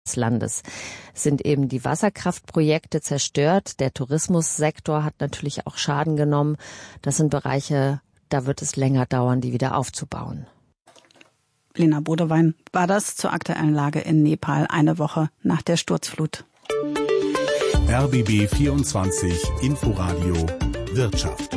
des Landes sind eben die Wasserkraftprojekte zerstört. Der Tourismussektor hat natürlich auch Schaden genommen. Das sind Bereiche, da wird es länger dauern, die wieder aufzubauen. Lena Bodewein war das zur aktuellen Lage in Nepal eine Woche nach der Sturzflut. RBB 24 Inforadio Wirtschaft.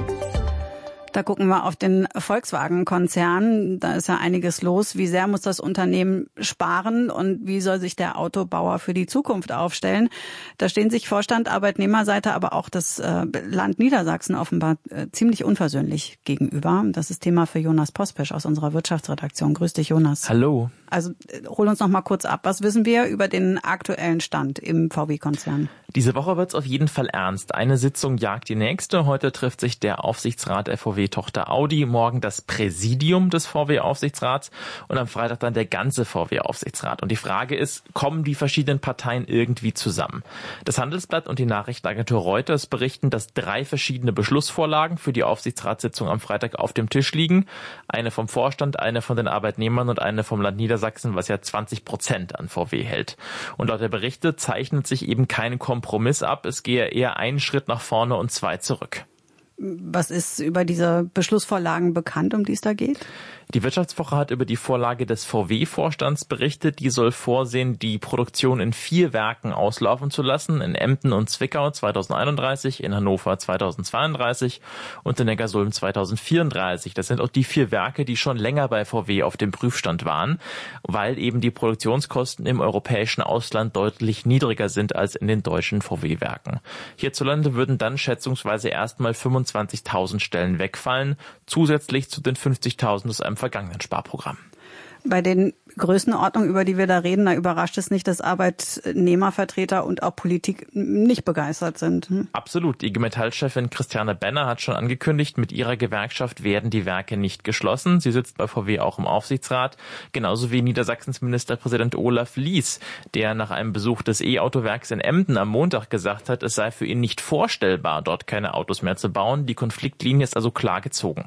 Da gucken wir auf den Volkswagen-Konzern. Da ist ja einiges los. Wie sehr muss das Unternehmen sparen und wie soll sich der Autobauer für die Zukunft aufstellen? Da stehen sich Vorstand, Arbeitnehmerseite, aber auch das Land Niedersachsen offenbar ziemlich unversöhnlich gegenüber. Das ist Thema für Jonas Pospesch aus unserer Wirtschaftsredaktion. Grüß dich, Jonas. Hallo. Also hol uns noch mal kurz ab. Was wissen wir über den aktuellen Stand im VW-Konzern? Diese Woche wird's auf jeden Fall ernst. Eine Sitzung jagt die nächste. Heute trifft sich der Aufsichtsrat der VW-Tochter Audi, morgen das Präsidium des VW-Aufsichtsrats und am Freitag dann der ganze VW-Aufsichtsrat. Und die Frage ist, kommen die verschiedenen Parteien irgendwie zusammen? Das Handelsblatt und die Nachrichtenagentur Reuters berichten, dass 3 verschiedene Beschlussvorlagen für die Aufsichtsratssitzung am Freitag auf dem Tisch liegen. Eine vom Vorstand, eine von den Arbeitnehmern und eine vom Land Niedersachsen, was ja 20% an VW hält. Und laut der Berichte zeichnet sich eben kein Kompromiss ab. Es gehe eher einen Schritt nach vorne und 2 zurück. Was ist über diese Beschlussvorlagen bekannt, um die es da geht? Die Wirtschaftswoche hat über die Vorlage des VW-Vorstands berichtet. Die soll vorsehen, die Produktion in 4 Werken auslaufen zu lassen. In Emden und Zwickau 2031, in Hannover 2032 und in Neckarsulm 2034. Das sind auch die 4 Werke, die schon länger bei VW auf dem Prüfstand waren, weil eben die Produktionskosten im europäischen Ausland deutlich niedriger sind als in den deutschen VW-Werken. Hierzulande würden dann schätzungsweise erstmal 25.000 Stellen wegfallen, zusätzlich zu den 50.000 aus einem vergangenen Sparprogramm. Bei den Größenordnungen, über die wir da reden, da überrascht es nicht, dass Arbeitnehmervertreter und auch Politik nicht begeistert sind. Absolut. Die IG Metall-Chefin Christiane Benner hat schon angekündigt, mit ihrer Gewerkschaft werden die Werke nicht geschlossen. Sie sitzt bei VW auch im Aufsichtsrat, genauso wie Niedersachsens Ministerpräsident Olaf Lies, der nach einem Besuch des E-Autowerks in Emden am Montag gesagt hat, es sei für ihn nicht vorstellbar, dort keine Autos mehr zu bauen. Die Konfliktlinie ist also klar gezogen.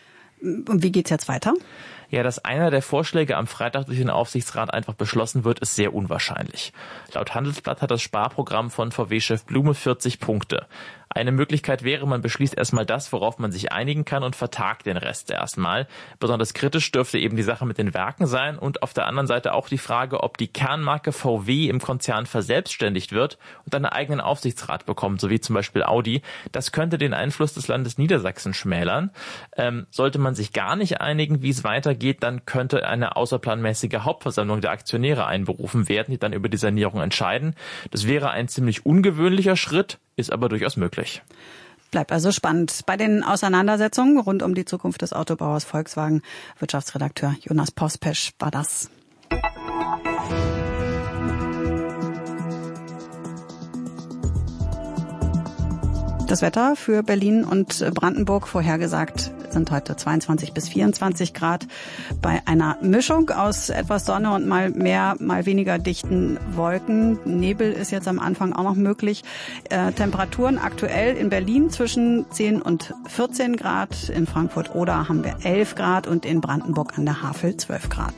Und wie geht's jetzt weiter? Ja, dass einer der Vorschläge am Freitag durch den Aufsichtsrat einfach beschlossen wird, ist sehr unwahrscheinlich. Laut Handelsblatt hat das Sparprogramm von VW-Chef Blume 40 Punkte. Eine Möglichkeit wäre, man beschließt erstmal das, worauf man sich einigen kann und vertagt den Rest erstmal. Besonders kritisch dürfte eben die Sache mit den Werken sein und auf der anderen Seite auch die Frage, ob die Kernmarke VW im Konzern verselbstständigt wird und einen eigenen Aufsichtsrat bekommt, so wie zum Beispiel Audi. Das könnte den Einfluss des Landes Niedersachsen schmälern. Sollte man sich gar nicht einigen, wie es weitergeht, dann könnte eine außerplanmäßige Hauptversammlung der Aktionäre einberufen werden, die dann über die Sanierung entscheiden. Das wäre ein ziemlich ungewöhnlicher Schritt, ist aber durchaus möglich. Bleibt also spannend. Bei den Auseinandersetzungen rund um die Zukunft des Autobauers Volkswagen, Wirtschaftsredakteur Jonas Pospesch war das. Das Wetter für Berlin und Brandenburg vorhergesagt sind heute 22 bis 24 Grad bei einer Mischung aus etwas Sonne und mal mehr, mal weniger dichten Wolken. Nebel ist jetzt am Anfang auch noch möglich. Temperaturen aktuell in Berlin zwischen 10 und 14 Grad. In Frankfurt-Oder haben wir 11 Grad und in Brandenburg an der Havel 12 Grad.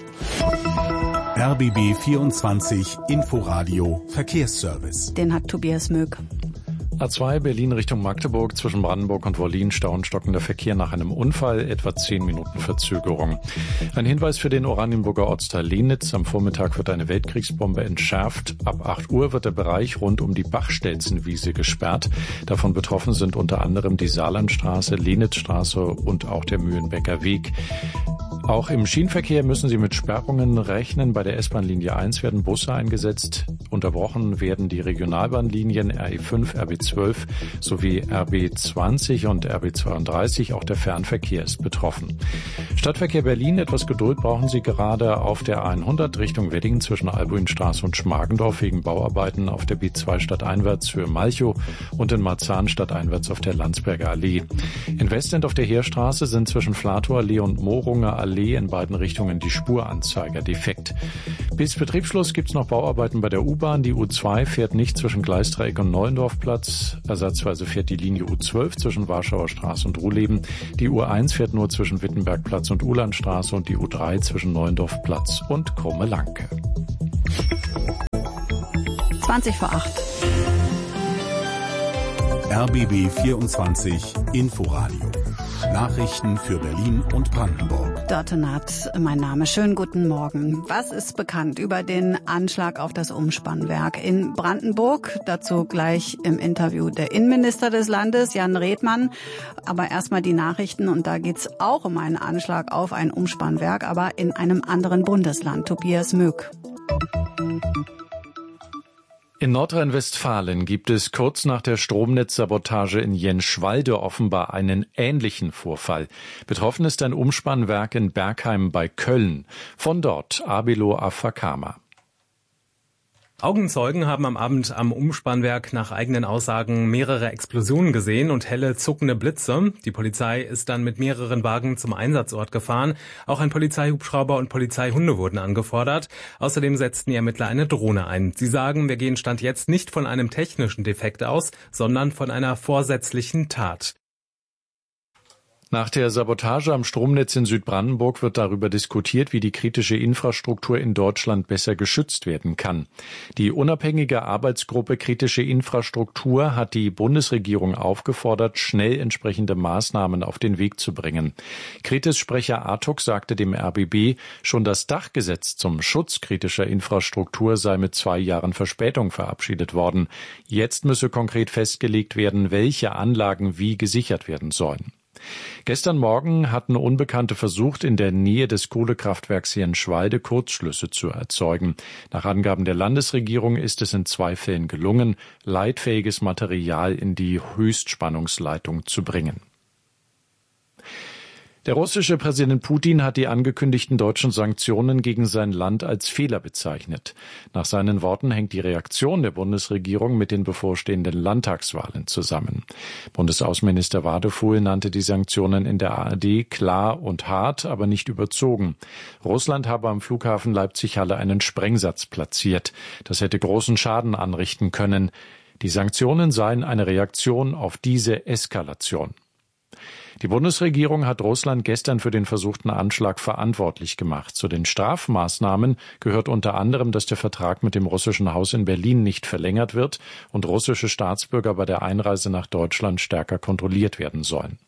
RBB 24 Inforadio Verkehrsservice. Den hat Tobias Möck. A2 Berlin Richtung Magdeburg zwischen Brandenburg und Wollin Stau und stockender Verkehr nach einem Unfall, etwa 10 Minuten Verzögerung. Ein Hinweis für den Oranienburger Ortsteil Lenitz. Am Vormittag wird eine Weltkriegsbombe entschärft. Ab 8 Uhr wird der Bereich rund um die Bachstelzenwiese gesperrt. Davon betroffen sind unter anderem die Saarlandstraße, Lenitzstraße und auch der Mühlenbecker Weg. Auch im Schienenverkehr müssen Sie mit Sperrungen rechnen. Bei der S-Bahn-Linie 1 werden Busse eingesetzt. Unterbrochen werden die Regionalbahnlinien RE5, RB12 sowie RB20 und RB32. Auch der Fernverkehr ist betroffen. Stadtverkehr Berlin, etwas Geduld brauchen Sie gerade auf der A100 Richtung Wedding zwischen Albuinstraße und Schmargendorf wegen Bauarbeiten auf der B2 stadteinwärts Höhe Malchow und in Marzahn stadteinwärts auf der Landsberger Allee. In Westend auf der Heerstraße sind zwischen Flatow-Allee und Mohrunger Allee in beiden Richtungen die Spuranzeiger defekt. Bis Betriebsschluss gibt es noch Bauarbeiten bei der U-Bahn. Die U2 fährt nicht zwischen Gleisdreieck und Neuendorfplatz. Ersatzweise fährt die Linie U12 zwischen Warschauer Straße und Ruhleben. Die U1 fährt nur zwischen Wittenbergplatz und Ulandstraße und die U3 zwischen Neuendorfplatz und Krumme-Lanke. 8:20. RBB 24 Inforadio. Nachrichten für Berlin und Brandenburg. Dörte Naht, mein Name. Schönen guten Morgen. Was ist bekannt über den Anschlag auf das Umspannwerk in Brandenburg? Dazu gleich im Interview der Innenminister des Landes, Jan Redmann. Aber erstmal die Nachrichten, und da geht's auch um einen Anschlag auf ein Umspannwerk, aber in einem anderen Bundesland. Tobias Möck. In Nordrhein-Westfalen gibt es kurz nach der Stromnetzsabotage in Jenschwalde offenbar einen ähnlichen Vorfall. Betroffen ist ein Umspannwerk in Bergheim bei Köln. Von dort Abelo Afakama. Augenzeugen haben am Abend am Umspannwerk nach eigenen Aussagen mehrere Explosionen gesehen und helle zuckende Blitze. Die Polizei ist dann mit mehreren Wagen zum Einsatzort gefahren. Auch ein Polizeihubschrauber und Polizeihunde wurden angefordert. Außerdem setzten die Ermittler eine Drohne ein. Sie sagen, wir gehen Stand jetzt nicht von einem technischen Defekt aus, sondern von einer vorsätzlichen Tat. Nach der Sabotage am Stromnetz in Südbrandenburg wird darüber diskutiert, wie die kritische Infrastruktur in Deutschland besser geschützt werden kann. Die unabhängige Arbeitsgruppe Kritische Infrastruktur hat die Bundesregierung aufgefordert, schnell entsprechende Maßnahmen auf den Weg zu bringen. Kritis-Sprecher Artuk sagte dem RBB, schon das Dachgesetz zum Schutz kritischer Infrastruktur sei mit 2 Jahren Verspätung verabschiedet worden. Jetzt müsse konkret festgelegt werden, welche Anlagen wie gesichert werden sollen. Gestern Morgen hatten Unbekannte versucht, in der Nähe des Kohlekraftwerks Jenschwalde Kurzschlüsse zu erzeugen. Nach Angaben der Landesregierung ist es in 2 Fällen gelungen, leitfähiges Material in die Höchstspannungsleitung zu bringen. Der russische Präsident Putin hat die angekündigten deutschen Sanktionen gegen sein Land als Fehler bezeichnet. Nach seinen Worten hängt die Reaktion der Bundesregierung mit den bevorstehenden Landtagswahlen zusammen. Bundesaußenminister Wadefuhl nannte die Sanktionen in der ARD klar und hart, aber nicht überzogen. Russland habe am Flughafen Leipzig-Halle einen Sprengsatz platziert. Das hätte großen Schaden anrichten können. Die Sanktionen seien eine Reaktion auf diese Eskalation. Die Bundesregierung hat Russland gestern für den versuchten Anschlag verantwortlich gemacht. Zu den Strafmaßnahmen gehört unter anderem, dass der Vertrag mit dem russischen Haus in Berlin nicht verlängert wird und russische Staatsbürger bei der Einreise nach Deutschland stärker kontrolliert werden sollen.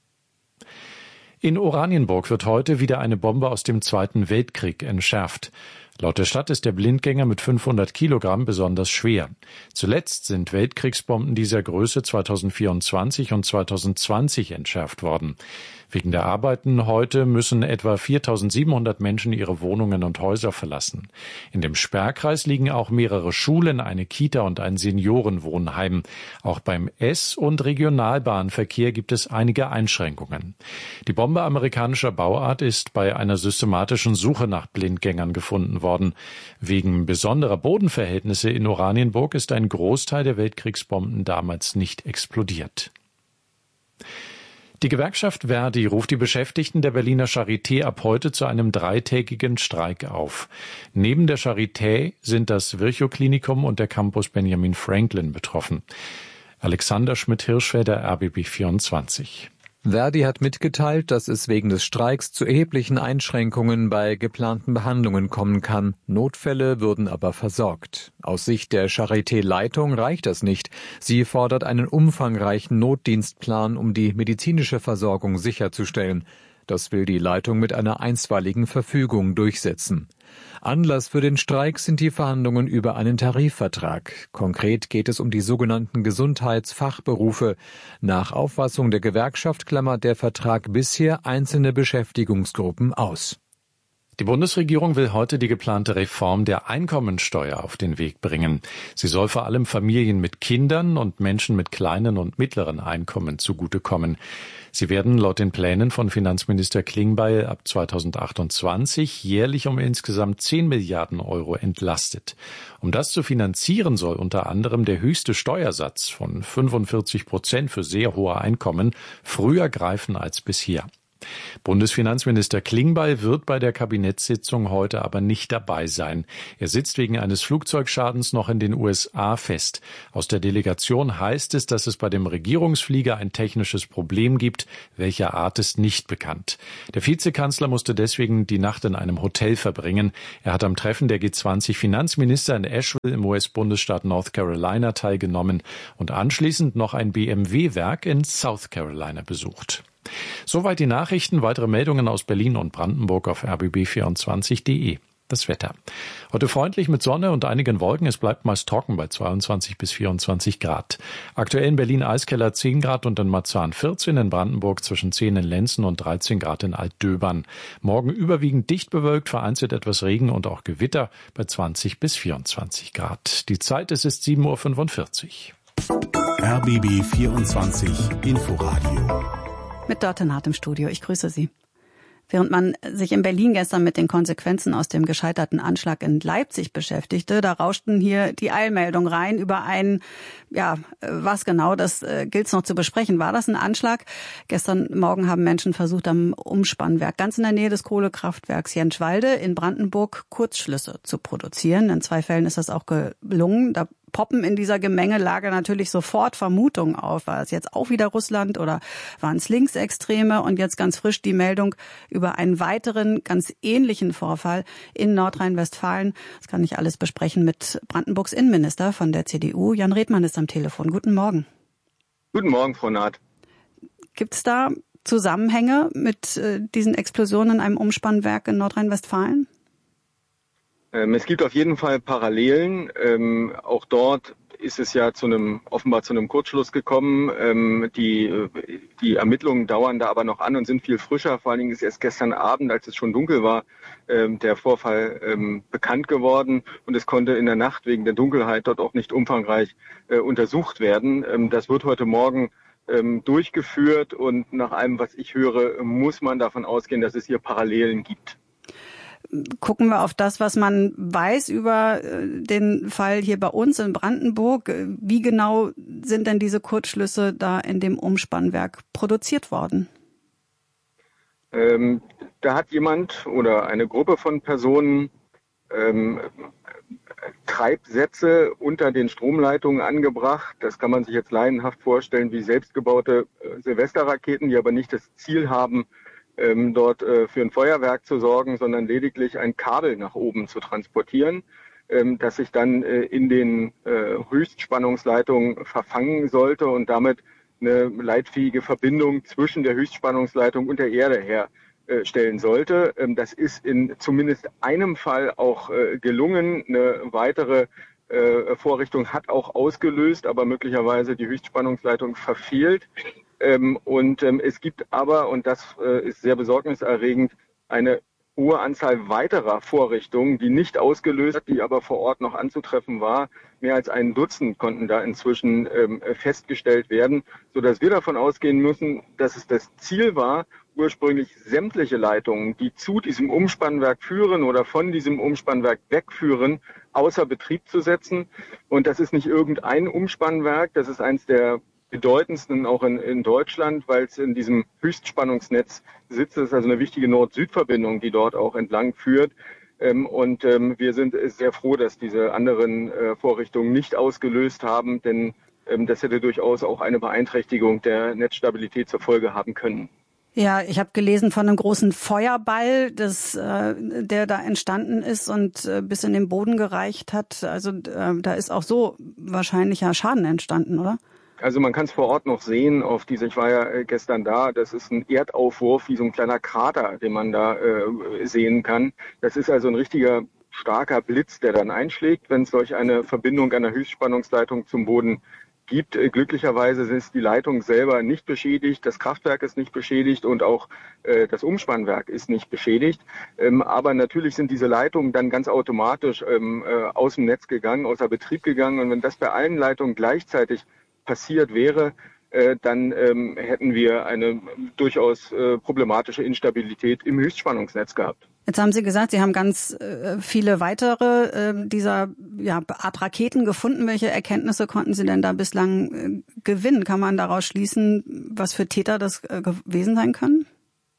In Oranienburg wird heute wieder eine Bombe aus dem Zweiten Weltkrieg entschärft. Laut der Stadt ist der Blindgänger mit 500 Kilogramm besonders schwer. Zuletzt sind Weltkriegsbomben dieser Größe 2024 und 2020 entschärft worden. Wegen der Arbeiten heute müssen etwa 4.700 Menschen ihre Wohnungen und Häuser verlassen. In dem Sperrkreis liegen auch mehrere Schulen, eine Kita und ein Seniorenwohnheim. Auch beim S- und Regionalbahnverkehr gibt es einige Einschränkungen. Die Bombe amerikanischer Bauart ist bei einer systematischen Suche nach Blindgängern gefunden worden. Wegen besonderer Bodenverhältnisse in Oranienburg ist ein Großteil der Weltkriegsbomben damals nicht explodiert. Die Gewerkschaft Verdi ruft die Beschäftigten der Berliner Charité ab heute zu einem 3-tägigen Streik auf. Neben der Charité sind das Virchow-Klinikum und der Campus Benjamin Franklin betroffen. Alexander Schmidt-Hirschfelder, RBB 24. Verdi hat mitgeteilt, dass es wegen des Streiks zu erheblichen Einschränkungen bei geplanten Behandlungen kommen kann. Notfälle würden aber versorgt. Aus Sicht der Charité-Leitung reicht das nicht. Sie fordert einen umfangreichen Notdienstplan, um die medizinische Versorgung sicherzustellen. Das will die Leitung mit einer einstweiligen Verfügung durchsetzen. Anlass für den Streik sind die Verhandlungen über einen Tarifvertrag. Konkret geht es um die sogenannten Gesundheitsfachberufe. Nach Auffassung der Gewerkschaft klammert der Vertrag bisher einzelne Beschäftigungsgruppen aus. Die Bundesregierung will heute die geplante Reform der Einkommensteuer auf den Weg bringen. Sie soll vor allem Familien mit Kindern und Menschen mit kleinen und mittleren Einkommen zugutekommen. Sie werden laut den Plänen von Finanzminister Klingbeil ab 2028 jährlich um insgesamt 10 Milliarden Euro entlastet. Um das zu finanzieren, soll unter anderem der höchste Steuersatz von 45% für sehr hohe Einkommen früher greifen als bisher. Bundesfinanzminister Klingbeil wird bei der Kabinettssitzung heute aber nicht dabei sein. Er sitzt wegen eines Flugzeugschadens noch in den USA fest. Aus der Delegation heißt es, dass es bei dem Regierungsflieger ein technisches Problem gibt. Welcher Art ist nicht bekannt. Der Vizekanzler musste deswegen die Nacht in einem Hotel verbringen. Er hat am Treffen der G20-Finanzminister in Asheville im US-Bundesstaat North Carolina teilgenommen und anschließend noch ein BMW-Werk in South Carolina besucht. Soweit die Nachrichten. Weitere Meldungen aus Berlin und Brandenburg auf rbb24.de. Das Wetter. Heute freundlich mit Sonne und einigen Wolken. Es bleibt meist trocken bei 22 bis 24 Grad. Aktuell in Berlin Eiskeller 10 Grad und in Marzahn 14, in Brandenburg zwischen 10 in Lenzen und 13 Grad in Altdöbern. Morgen überwiegend dicht bewölkt, vereinzelt etwas Regen und auch Gewitter bei 20 bis 24 Grad. Die Zeit, es ist 7:45 Uhr. RBB 24 Inforadio. Mit Dörte Naht im Studio. Ich grüße Sie. Während man sich in Berlin gestern mit den Konsequenzen aus dem gescheiterten Anschlag in Leipzig beschäftigte, da rauschten hier die Eilmeldungen rein über einen, was genau, das gilt's noch zu besprechen. War das ein Anschlag? Gestern Morgen haben Menschen versucht, am Umspannwerk ganz in der Nähe des Kohlekraftwerks Jentschwalde in Brandenburg Kurzschlüsse zu produzieren. In 2 Fällen ist das auch gelungen. Da poppen in dieser Gemengelage natürlich sofort Vermutungen auf. War es jetzt auch wieder Russland oder waren es Linksextreme? Und jetzt ganz frisch die Meldung über einen weiteren, ganz ähnlichen Vorfall in Nordrhein-Westfalen. Das kann ich alles besprechen mit Brandenburgs Innenminister von der CDU. Jan Redmann ist am Telefon. Guten Morgen. Guten Morgen, Frau Naht. Gibt es da Zusammenhänge mit diesen Explosionen in einem Umspannwerk in Nordrhein-Westfalen? Es gibt auf jeden Fall Parallelen. Auch dort ist es ja offenbar zu einem Kurzschluss gekommen. Die Ermittlungen dauern da aber noch an und sind viel frischer. Vor allen Dingen ist erst gestern Abend, als es schon dunkel war, der Vorfall bekannt geworden. Und es konnte in der Nacht wegen der Dunkelheit dort auch nicht umfangreich untersucht werden. Das wird heute Morgen durchgeführt. Und nach allem, was ich höre, muss man davon ausgehen, dass es hier Parallelen gibt. Gucken wir auf das, was man weiß über den Fall hier bei uns in Brandenburg. Wie genau sind denn diese Kurzschlüsse da in dem Umspannwerk produziert worden? Da hat jemand oder eine Gruppe von Personen Treibsätze unter den Stromleitungen angebracht. Das kann man sich jetzt laienhaft vorstellen wie selbstgebaute Silvesterraketen, die aber nicht das Ziel haben, dort für ein Feuerwerk zu sorgen, sondern lediglich ein Kabel nach oben zu transportieren, das sich dann in den Höchstspannungsleitungen verfangen sollte und damit eine leitfähige Verbindung zwischen der Höchstspannungsleitung und der Erde herstellen sollte. Das ist in zumindest einem Fall auch gelungen. Eine weitere Vorrichtung hat auch ausgelöst, aber möglicherweise die Höchstspannungsleitung verfehlt. Es gibt aber, und das ist sehr besorgniserregend, eine hohe Anzahl weiterer Vorrichtungen, die nicht ausgelöst hat, die aber vor Ort noch anzutreffen war. Mehr als 1 Dutzend konnten da inzwischen festgestellt werden, sodass wir davon ausgehen müssen, dass es das Ziel war, ursprünglich sämtliche Leitungen, die zu diesem Umspannwerk führen oder von diesem Umspannwerk wegführen, außer Betrieb zu setzen. Und das ist nicht irgendein Umspannwerk, das ist eins der bedeutendsten auch in Deutschland, weil es in diesem Höchstspannungsnetz sitzt. Das ist also eine wichtige Nord-Süd-Verbindung, die dort auch entlang führt. Wir sind sehr froh, dass diese anderen Vorrichtungen nicht ausgelöst haben, denn das hätte durchaus auch eine Beeinträchtigung der Netzstabilität zur Folge haben können. Ja, ich habe gelesen von einem großen Feuerball, der da entstanden ist und bis in den Boden gereicht hat. Also da ist auch so wahrscheinlicher Schaden entstanden, oder? Also man kann es vor Ort noch sehen, ich war ja gestern da, das ist ein Erdaufwurf wie so ein kleiner Krater, den man da sehen kann. Das ist also ein richtiger starker Blitz, der dann einschlägt, wenn es solch eine Verbindung einer Höchstspannungsleitung zum Boden gibt. Glücklicherweise ist die Leitung selber nicht beschädigt, das Kraftwerk ist nicht beschädigt und auch das Umspannwerk ist nicht beschädigt. Aber natürlich sind diese Leitungen dann ganz automatisch aus dem Netz gegangen, außer Betrieb gegangen. Und wenn das bei allen Leitungen gleichzeitig passiert wäre, dann hätten wir eine durchaus problematische Instabilität im Höchstspannungsnetz gehabt. Jetzt haben Sie gesagt, Sie haben ganz viele weitere dieser Art Raketen gefunden. Welche Erkenntnisse konnten Sie denn da bislang gewinnen? Kann man daraus schließen, was für Täter das gewesen sein können?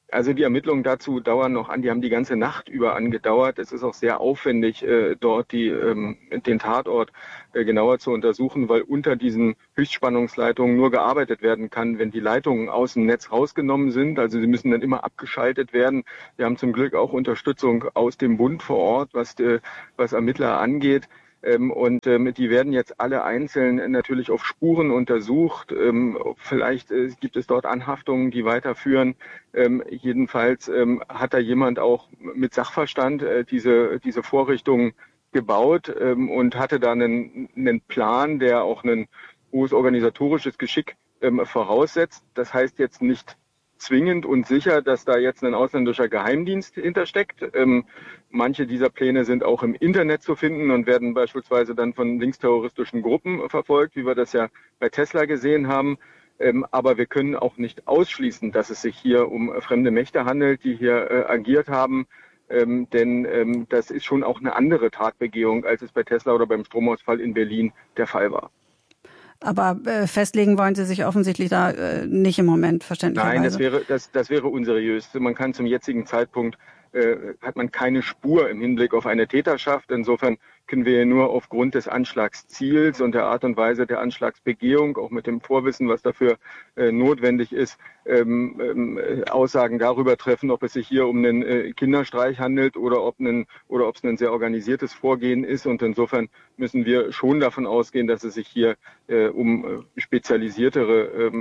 Also die Ermittlungen dazu dauern noch an, die haben die ganze Nacht über angedauert. Es ist auch sehr aufwendig, dort den Tatort genauer zu untersuchen, weil unter diesen Höchstspannungsleitungen nur gearbeitet werden kann, wenn die Leitungen aus dem Netz rausgenommen sind. Also sie müssen dann immer abgeschaltet werden. Wir haben zum Glück auch Unterstützung aus dem Bund vor Ort, was Ermittler angeht. Und die werden jetzt alle einzeln natürlich auf Spuren untersucht. Vielleicht gibt es dort Anhaftungen, die weiterführen. Jedenfalls hat da jemand auch mit Sachverstand diese Vorrichtungen gebaut und hatte da einen Plan, der auch ein hohes organisatorisches Geschick voraussetzt. Das heißt jetzt nicht zwingend und sicher, dass da jetzt ein ausländischer Geheimdienst hintersteckt. Manche dieser Pläne sind auch im Internet zu finden und werden beispielsweise dann von linksterroristischen Gruppen verfolgt, wie wir das ja bei Tesla gesehen haben. Aber wir können auch nicht ausschließen, dass es sich hier um fremde Mächte handelt, die hier agiert haben. Denn das ist schon auch eine andere Tatbegehung, als es bei Tesla oder beim Stromausfall in Berlin der Fall war. Aber festlegen wollen Sie sich offensichtlich da nicht im Moment, verständlicherweise. Nein, das wäre unseriös. Man kann zum jetzigen Zeitpunkt hat man keine Spur im Hinblick auf eine Täterschaft. Insofern können wir nur aufgrund des Anschlagsziels und der Art und Weise der Anschlagsbegehung, auch mit dem Vorwissen, was dafür notwendig ist, Aussagen darüber treffen, ob es sich hier um einen Kinderstreich handelt oder ob es ein sehr organisiertes Vorgehen ist. Und insofern müssen wir schon davon ausgehen, dass es sich hier um spezialisiertere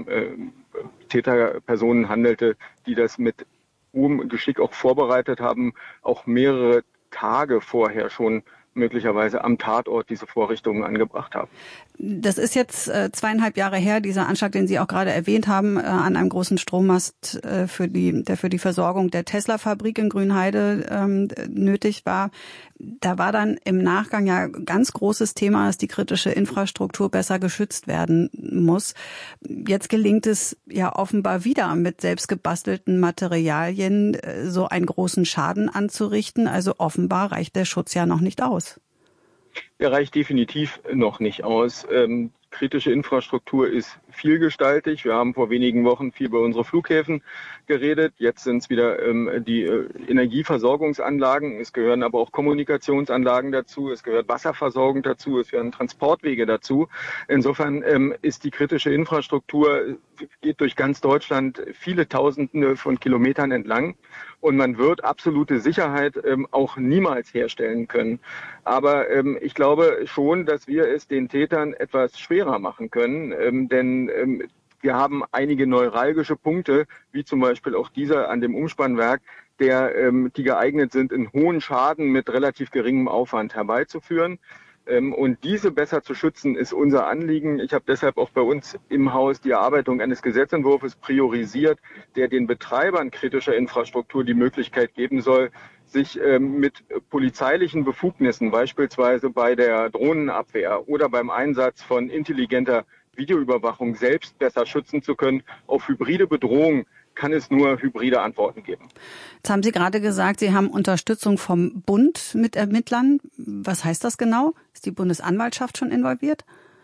Täterpersonen handelte, die das mit hohem Geschick auch vorbereitet haben, auch mehrere Tage vorher schon möglicherweise am Tatort diese Vorrichtungen angebracht haben. Das ist jetzt 2,5 Jahre her, dieser Anschlag, den Sie auch gerade erwähnt haben, an einem großen Strommast, der für die Versorgung der Tesla-Fabrik in Grünheide nötig war. Da war dann im Nachgang ja ganz großes Thema, dass die kritische Infrastruktur besser geschützt werden muss. Jetzt gelingt es ja offenbar wieder mit selbst gebastelten Materialien so einen großen Schaden anzurichten. Also offenbar reicht der Schutz ja noch nicht aus. Er reicht definitiv noch nicht aus. Kritische Infrastruktur ist vielgestaltig. Wir haben vor wenigen Wochen viel über unsere Flughäfen geredet. Jetzt sind es wieder die Energieversorgungsanlagen. Es gehören aber auch Kommunikationsanlagen dazu. Es gehört Wasserversorgung dazu. Es gehören Transportwege dazu. Insofern ist die kritische Infrastruktur, geht durch ganz Deutschland viele Tausende von Kilometern entlang. Und man wird absolute Sicherheit auch niemals herstellen können. Aber ich glaube schon, dass wir es den Tätern etwas schwerer machen können, denn wir haben einige neuralgische Punkte, wie zum Beispiel auch dieser an dem Umspannwerk, die geeignet sind, einen hohen Schaden mit relativ geringem Aufwand herbeizuführen. Und diese besser zu schützen, ist unser Anliegen. Ich habe deshalb auch bei uns im Haus die Erarbeitung eines Gesetzentwurfs priorisiert, der den Betreibern kritischer Infrastruktur die Möglichkeit geben soll, sich mit polizeilichen Befugnissen, beispielsweise bei der Drohnenabwehr oder beim Einsatz von intelligenter Videoüberwachung, selbst besser schützen zu können. Auf hybride Bedrohungen kann es nur hybride Antworten geben. Jetzt haben Sie gerade gesagt, Sie haben Unterstützung vom Bund mit Ermittlern. Was heißt das genau? Ist die Bundesanwaltschaft schon involviert?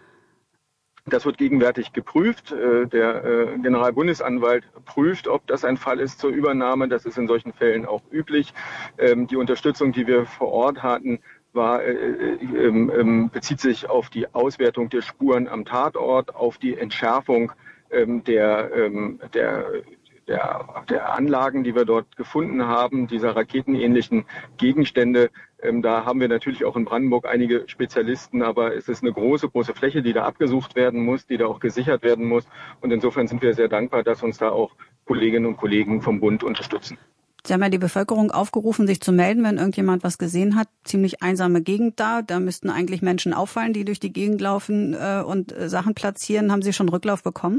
Das wird gegenwärtig geprüft. Der Generalbundesanwalt prüft, ob das ein Fall ist zur Übernahme. Das ist in solchen Fällen auch üblich. Die Unterstützung, die wir vor Ort hatten, bezieht sich auf die Auswertung der Spuren am Tatort, auf die Entschärfung der Anlagen, die wir dort gefunden haben, dieser raketenähnlichen Gegenstände. Da haben wir natürlich auch in Brandenburg einige Spezialisten, aber es ist eine große Fläche, die da abgesucht werden muss, die da auch gesichert werden muss. Und insofern sind wir sehr dankbar, dass uns da auch Kolleginnen und Kollegen vom Bund unterstützen. Sie haben ja die Bevölkerung aufgerufen, sich zu melden, wenn irgendjemand was gesehen hat. Ziemlich einsame Gegend da. Da müssten eigentlich Menschen auffallen, die durch die Gegend laufen und Sachen platzieren. Haben Sie schon Rücklauf bekommen?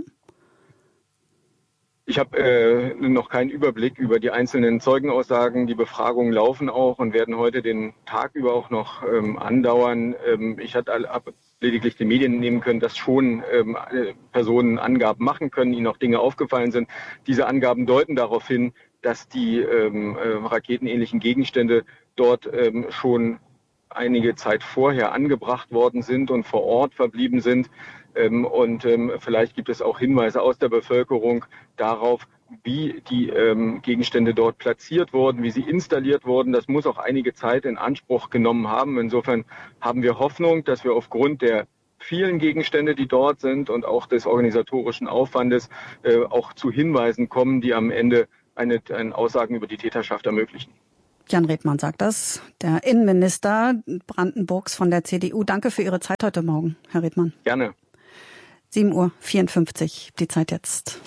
Ich habe noch keinen Überblick über die einzelnen Zeugenaussagen. Die Befragungen laufen auch und werden heute den Tag über auch noch andauern. Ich habe lediglich den Medien nehmen können, dass schon Personen Angaben machen können, ihnen auch Dinge aufgefallen sind. Diese Angaben deuten darauf hin, dass die raketenähnlichen Gegenstände dort schon einige Zeit vorher angebracht worden sind und vor Ort verblieben sind. Und vielleicht gibt es auch Hinweise aus der Bevölkerung darauf, wie die Gegenstände dort platziert wurden, wie sie installiert wurden. Das muss auch einige Zeit in Anspruch genommen haben. Insofern haben wir Hoffnung, dass wir aufgrund der vielen Gegenstände, die dort sind und auch des organisatorischen Aufwandes auch zu Hinweisen kommen, die am Ende eine Aussagen über die Täterschaft ermöglichen. Jan Rebmann sagt das, der Innenminister Brandenburgs von der CDU. Danke für Ihre Zeit heute Morgen, Herr Rebmann. Gerne. 7:54 Uhr, die Zeit jetzt.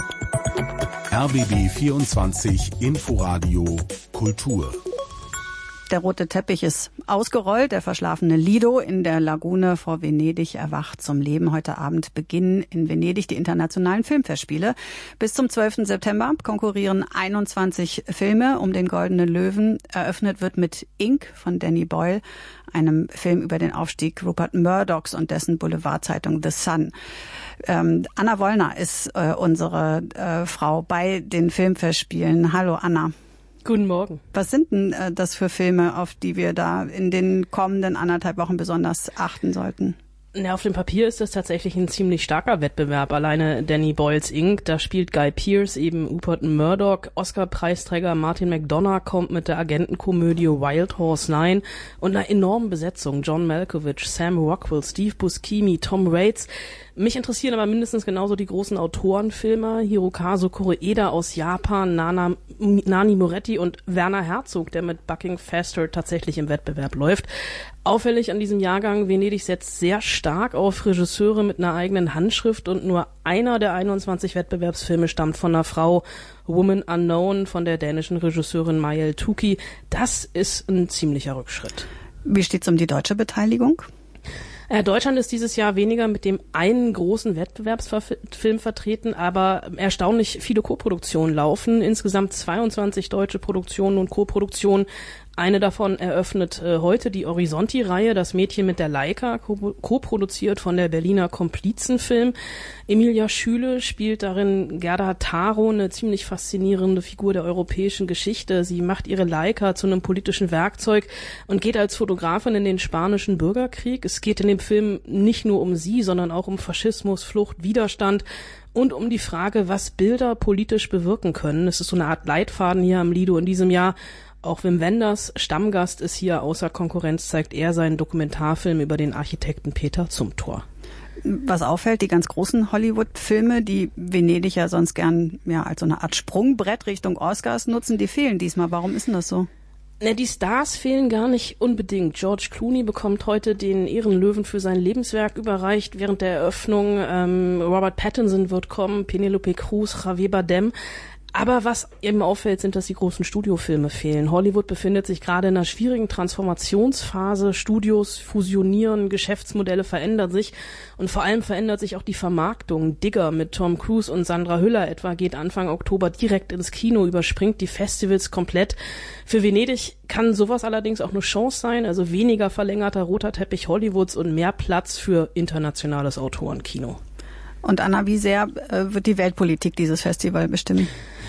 RBB 24 Inforadio Kultur. Der rote Teppich ist ausgerollt. Der verschlafene Lido in der Lagune vor Venedig erwacht zum Leben. Heute Abend beginnen in Venedig die internationalen Filmfestspiele. Bis zum 12. September konkurrieren 21 Filme um den Goldenen Löwen. Eröffnet wird mit Ink von Danny Boyle, einem Film über den Aufstieg Rupert Murdochs und dessen Boulevardzeitung The Sun. Anna Wollner ist unsere Frau bei den Filmfestspielen. Hallo Anna. Guten Morgen. Was sind denn das für Filme, auf die wir da in den kommenden 1,5 Wochen besonders achten sollten? Ja, auf dem Papier ist das tatsächlich ein ziemlich starker Wettbewerb. Alleine Danny Boyles Ink, da spielt Guy Pearce eben Rupert Murdoch. Oscar-Preisträger Martin McDonagh kommt mit der Agentenkomödie Wild Horse 9 und einer enormen Besetzung. John Malkovich, Sam Rockwell, Steve Buscemi, Tom Waits. Mich interessieren aber mindestens genauso die großen Autorenfilmer. Hirokazu Koreeda aus Japan, Nani Moretti und Werner Herzog, der mit Bucking Faster tatsächlich im Wettbewerb läuft. Auffällig an diesem Jahrgang, Venedig setzt sehr stark auf Regisseure mit einer eigenen Handschrift und nur einer der 21 Wettbewerbsfilme stammt von einer Frau, Woman Unknown, von der dänischen Regisseurin Mayel Tuki. Das ist ein ziemlicher Rückschritt. Wie steht's um die deutsche Beteiligung? Deutschland ist dieses Jahr weniger mit dem einen großen Wettbewerbsfilm vertreten, aber erstaunlich viele Koproduktionen laufen. Insgesamt 22 deutsche Produktionen und Koproduktionen. Eine davon eröffnet heute die Horizonti-Reihe, das Mädchen mit der Leica, co-produziert von der Berliner Komplizenfilm. Emilia Schüle spielt darin Gerda Taro, eine ziemlich faszinierende Figur der europäischen Geschichte. Sie macht ihre Leica zu einem politischen Werkzeug und geht als Fotografin in den spanischen Bürgerkrieg. Es geht in dem Film nicht nur um sie, sondern auch um Faschismus, Flucht, Widerstand und um die Frage, was Bilder politisch bewirken können. Es ist so eine Art Leitfaden hier am Lido in diesem Jahr. Auch Wim Wenders, Stammgast, ist hier. Außer Konkurrenz zeigt er seinen Dokumentarfilm über den Architekten Peter Zumthor. Was auffällt, die ganz großen Hollywood-Filme, die Venedig ja sonst gern als so eine Art Sprungbrett Richtung Oscars nutzen, die fehlen diesmal. Warum ist denn das so? Die Stars fehlen gar nicht unbedingt. George Clooney bekommt heute den Ehrenlöwen für sein Lebenswerk überreicht während der Eröffnung. Robert Pattinson wird kommen, Penelope Cruz, Javier Bardem. Aber was eben auffällt, sind, dass die großen Studiofilme fehlen. Hollywood befindet sich gerade in einer schwierigen Transformationsphase. Studios fusionieren, Geschäftsmodelle verändern sich und vor allem verändert sich auch die Vermarktung. Digger mit Tom Cruise und Sandra Hüller etwa geht Anfang Oktober direkt ins Kino, überspringt die Festivals komplett. Für Venedig kann sowas allerdings auch eine Chance sein, also weniger verlängerter roter Teppich Hollywoods und mehr Platz für internationales Autorenkino. Und Anna, wie sehr wird die Weltpolitik dieses Festival bestimmen?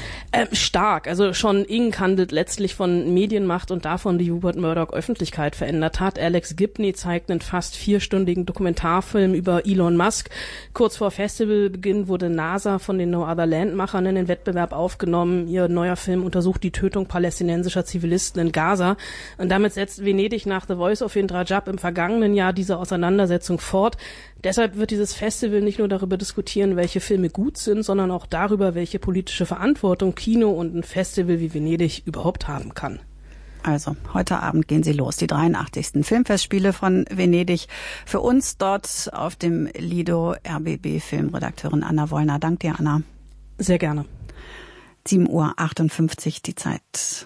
Stark. Also schon Ink handelt letztlich von Medienmacht und davon, die Rupert Murdoch Öffentlichkeit verändert hat. Alex Gibney zeigt einen fast 4-stündigen Dokumentarfilm über Elon Musk. Kurz vor Festivalbeginn wurde NASA von den No Other Land-Machern in den Wettbewerb aufgenommen. Ihr neuer Film untersucht die Tötung palästinensischer Zivilisten in Gaza. Und damit setzt Venedig nach The Voice of Indra Jab im vergangenen Jahr diese Auseinandersetzung fort. Deshalb wird dieses Festival nicht nur darüber diskutieren, welche Filme gut sind, sondern auch darüber, welche politische Verantwortung Kino und ein Festival wie Venedig überhaupt haben kann. Also, heute Abend gehen sie los, die 83. Filmfestspiele von Venedig. Für uns dort auf dem Lido RBB-Filmredakteurin Anna Wollner. Dank dir, Anna. Sehr gerne. 7:58 Uhr die Zeit.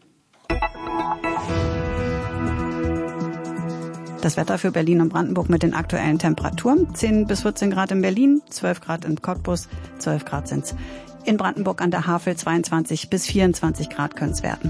Das Wetter für Berlin und Brandenburg mit den aktuellen Temperaturen. 10 bis 14 Grad in Berlin, 12 Grad in Cottbus, 12 Grad sind's in Brandenburg an der Havel, 22 bis 24 Grad können's werden.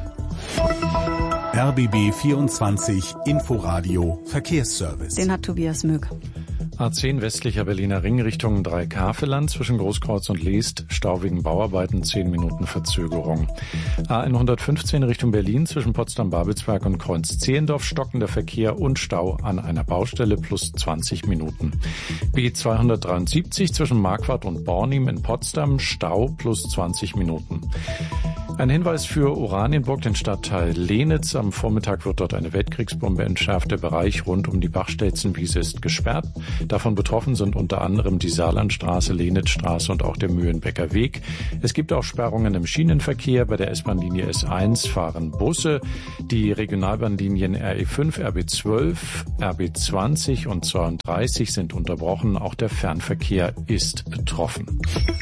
RBB 24 Inforadio Verkehrsservice. Den hat Tobias Möck. A10 westlicher Berliner Ring Richtung Dreikafelland zwischen Großkreuz und Leest, Stau wegen Bauarbeiten, 10 Minuten Verzögerung. A115 Richtung Berlin zwischen Potsdam-Babelsberg und Kreuz-Zehlendorf, stockender Verkehr und Stau an einer Baustelle plus 20 Minuten. B273 zwischen Marquardt und Bornim in Potsdam, Stau plus 20 Minuten. Ein Hinweis für Oranienburg, den Stadtteil Lehnitz. Am Vormittag wird dort eine Weltkriegsbombe entschärft. Der Bereich rund um die Bachstelzenwiese ist gesperrt. Davon betroffen sind unter anderem die Saarlandstraße, Lenitzstraße und auch der Mühlenbecker Weg. Es gibt auch Sperrungen im Schienenverkehr. Bei der S-Bahn-Linie S1 fahren Busse. Die Regionalbahnlinien RE5, RB12, RB20 und 32 sind unterbrochen. Auch der Fernverkehr ist betroffen.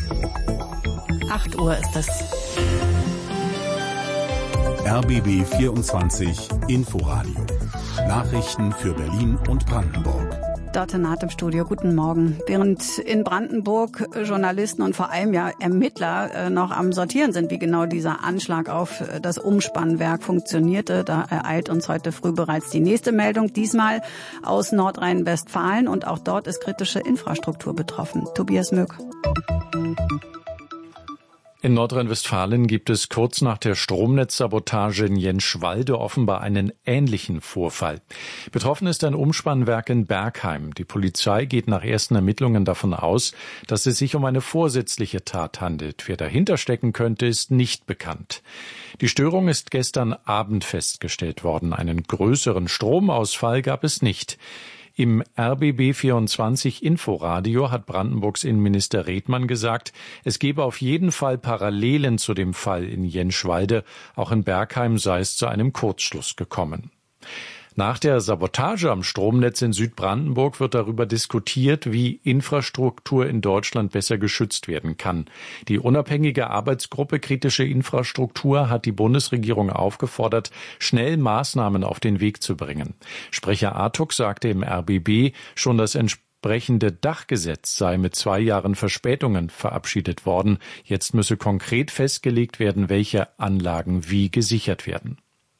8 Uhr ist es. RBB 24 Inforadio. Nachrichten für Berlin und Brandenburg. Dörte Naht im Studio. Guten Morgen. Während in Brandenburg Journalisten und vor allem ja Ermittler noch am Sortieren sind, wie genau dieser Anschlag auf das Umspannwerk funktionierte, da ereilt uns heute früh bereits die nächste Meldung, diesmal aus Nordrhein-Westfalen, und auch dort ist kritische Infrastruktur betroffen. Tobias Möck. In Nordrhein-Westfalen gibt es kurz nach der Stromnetzsabotage in Jenschwalde offenbar einen ähnlichen Vorfall. Betroffen ist ein Umspannwerk in Bergheim. Die Polizei geht nach ersten Ermittlungen davon aus, dass es sich um eine vorsätzliche Tat handelt. Wer dahinter stecken könnte, ist nicht bekannt. Die Störung ist gestern Abend festgestellt worden. Einen größeren Stromausfall gab es nicht. Im RBB 24 Inforadio hat Brandenburgs Innenminister Redmann gesagt, es gebe auf jeden Fall Parallelen zu dem Fall in Jenschwalde. Auch in Bergheim sei es zu einem Kurzschluss gekommen. Nach der Sabotage am Stromnetz in Südbrandenburg wird darüber diskutiert, wie Infrastruktur in Deutschland besser geschützt werden kann. Die unabhängige Arbeitsgruppe Kritische Infrastruktur hat die Bundesregierung aufgefordert, schnell Maßnahmen auf den Weg zu bringen. Sprecher Artuk sagte im RBB, schon das entsprechende Dachgesetz sei mit 2 Jahren Verspätungen verabschiedet worden. Jetzt müsse konkret festgelegt werden, welche Anlagen wie gesichert werden.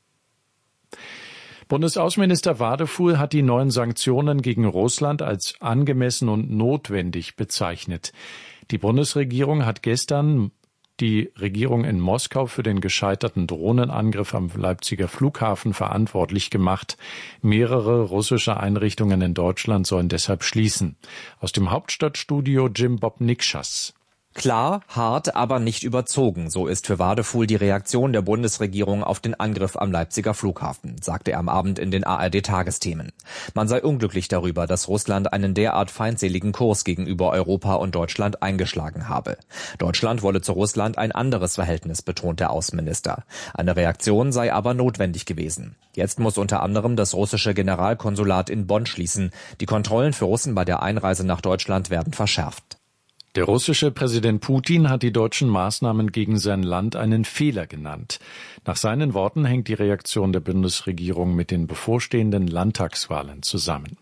Bundesaußenminister Wadefuhl hat die neuen Sanktionen gegen Russland als angemessen und notwendig bezeichnet. Die Bundesregierung hat gestern die Regierung in Moskau für den gescheiterten Drohnenangriff am Leipziger Flughafen verantwortlich gemacht. Mehrere russische Einrichtungen in Deutschland sollen deshalb schließen. Aus dem Hauptstadtstudio Jim Bob Nikschas. Klar, hart, aber nicht überzogen. So ist für Wadefuhl die Reaktion der Bundesregierung auf den Angriff am Leipziger Flughafen, sagte er am Abend in den ARD-Tagesthemen. Man sei unglücklich darüber, dass Russland einen derart feindseligen Kurs gegenüber Europa und Deutschland eingeschlagen habe. Deutschland wolle zu Russland ein anderes Verhältnis, betont der Außenminister. Eine Reaktion sei aber notwendig gewesen. Jetzt muss unter anderem das russische Generalkonsulat in Bonn schließen. Die Kontrollen für Russen bei der Einreise nach Deutschland werden verschärft. Der russische Präsident Putin hat die deutschen Maßnahmen gegen sein Land einen Fehler genannt. Nach seinen Worten hängt die Reaktion der Bundesregierung mit den bevorstehenden Landtagswahlen zusammen.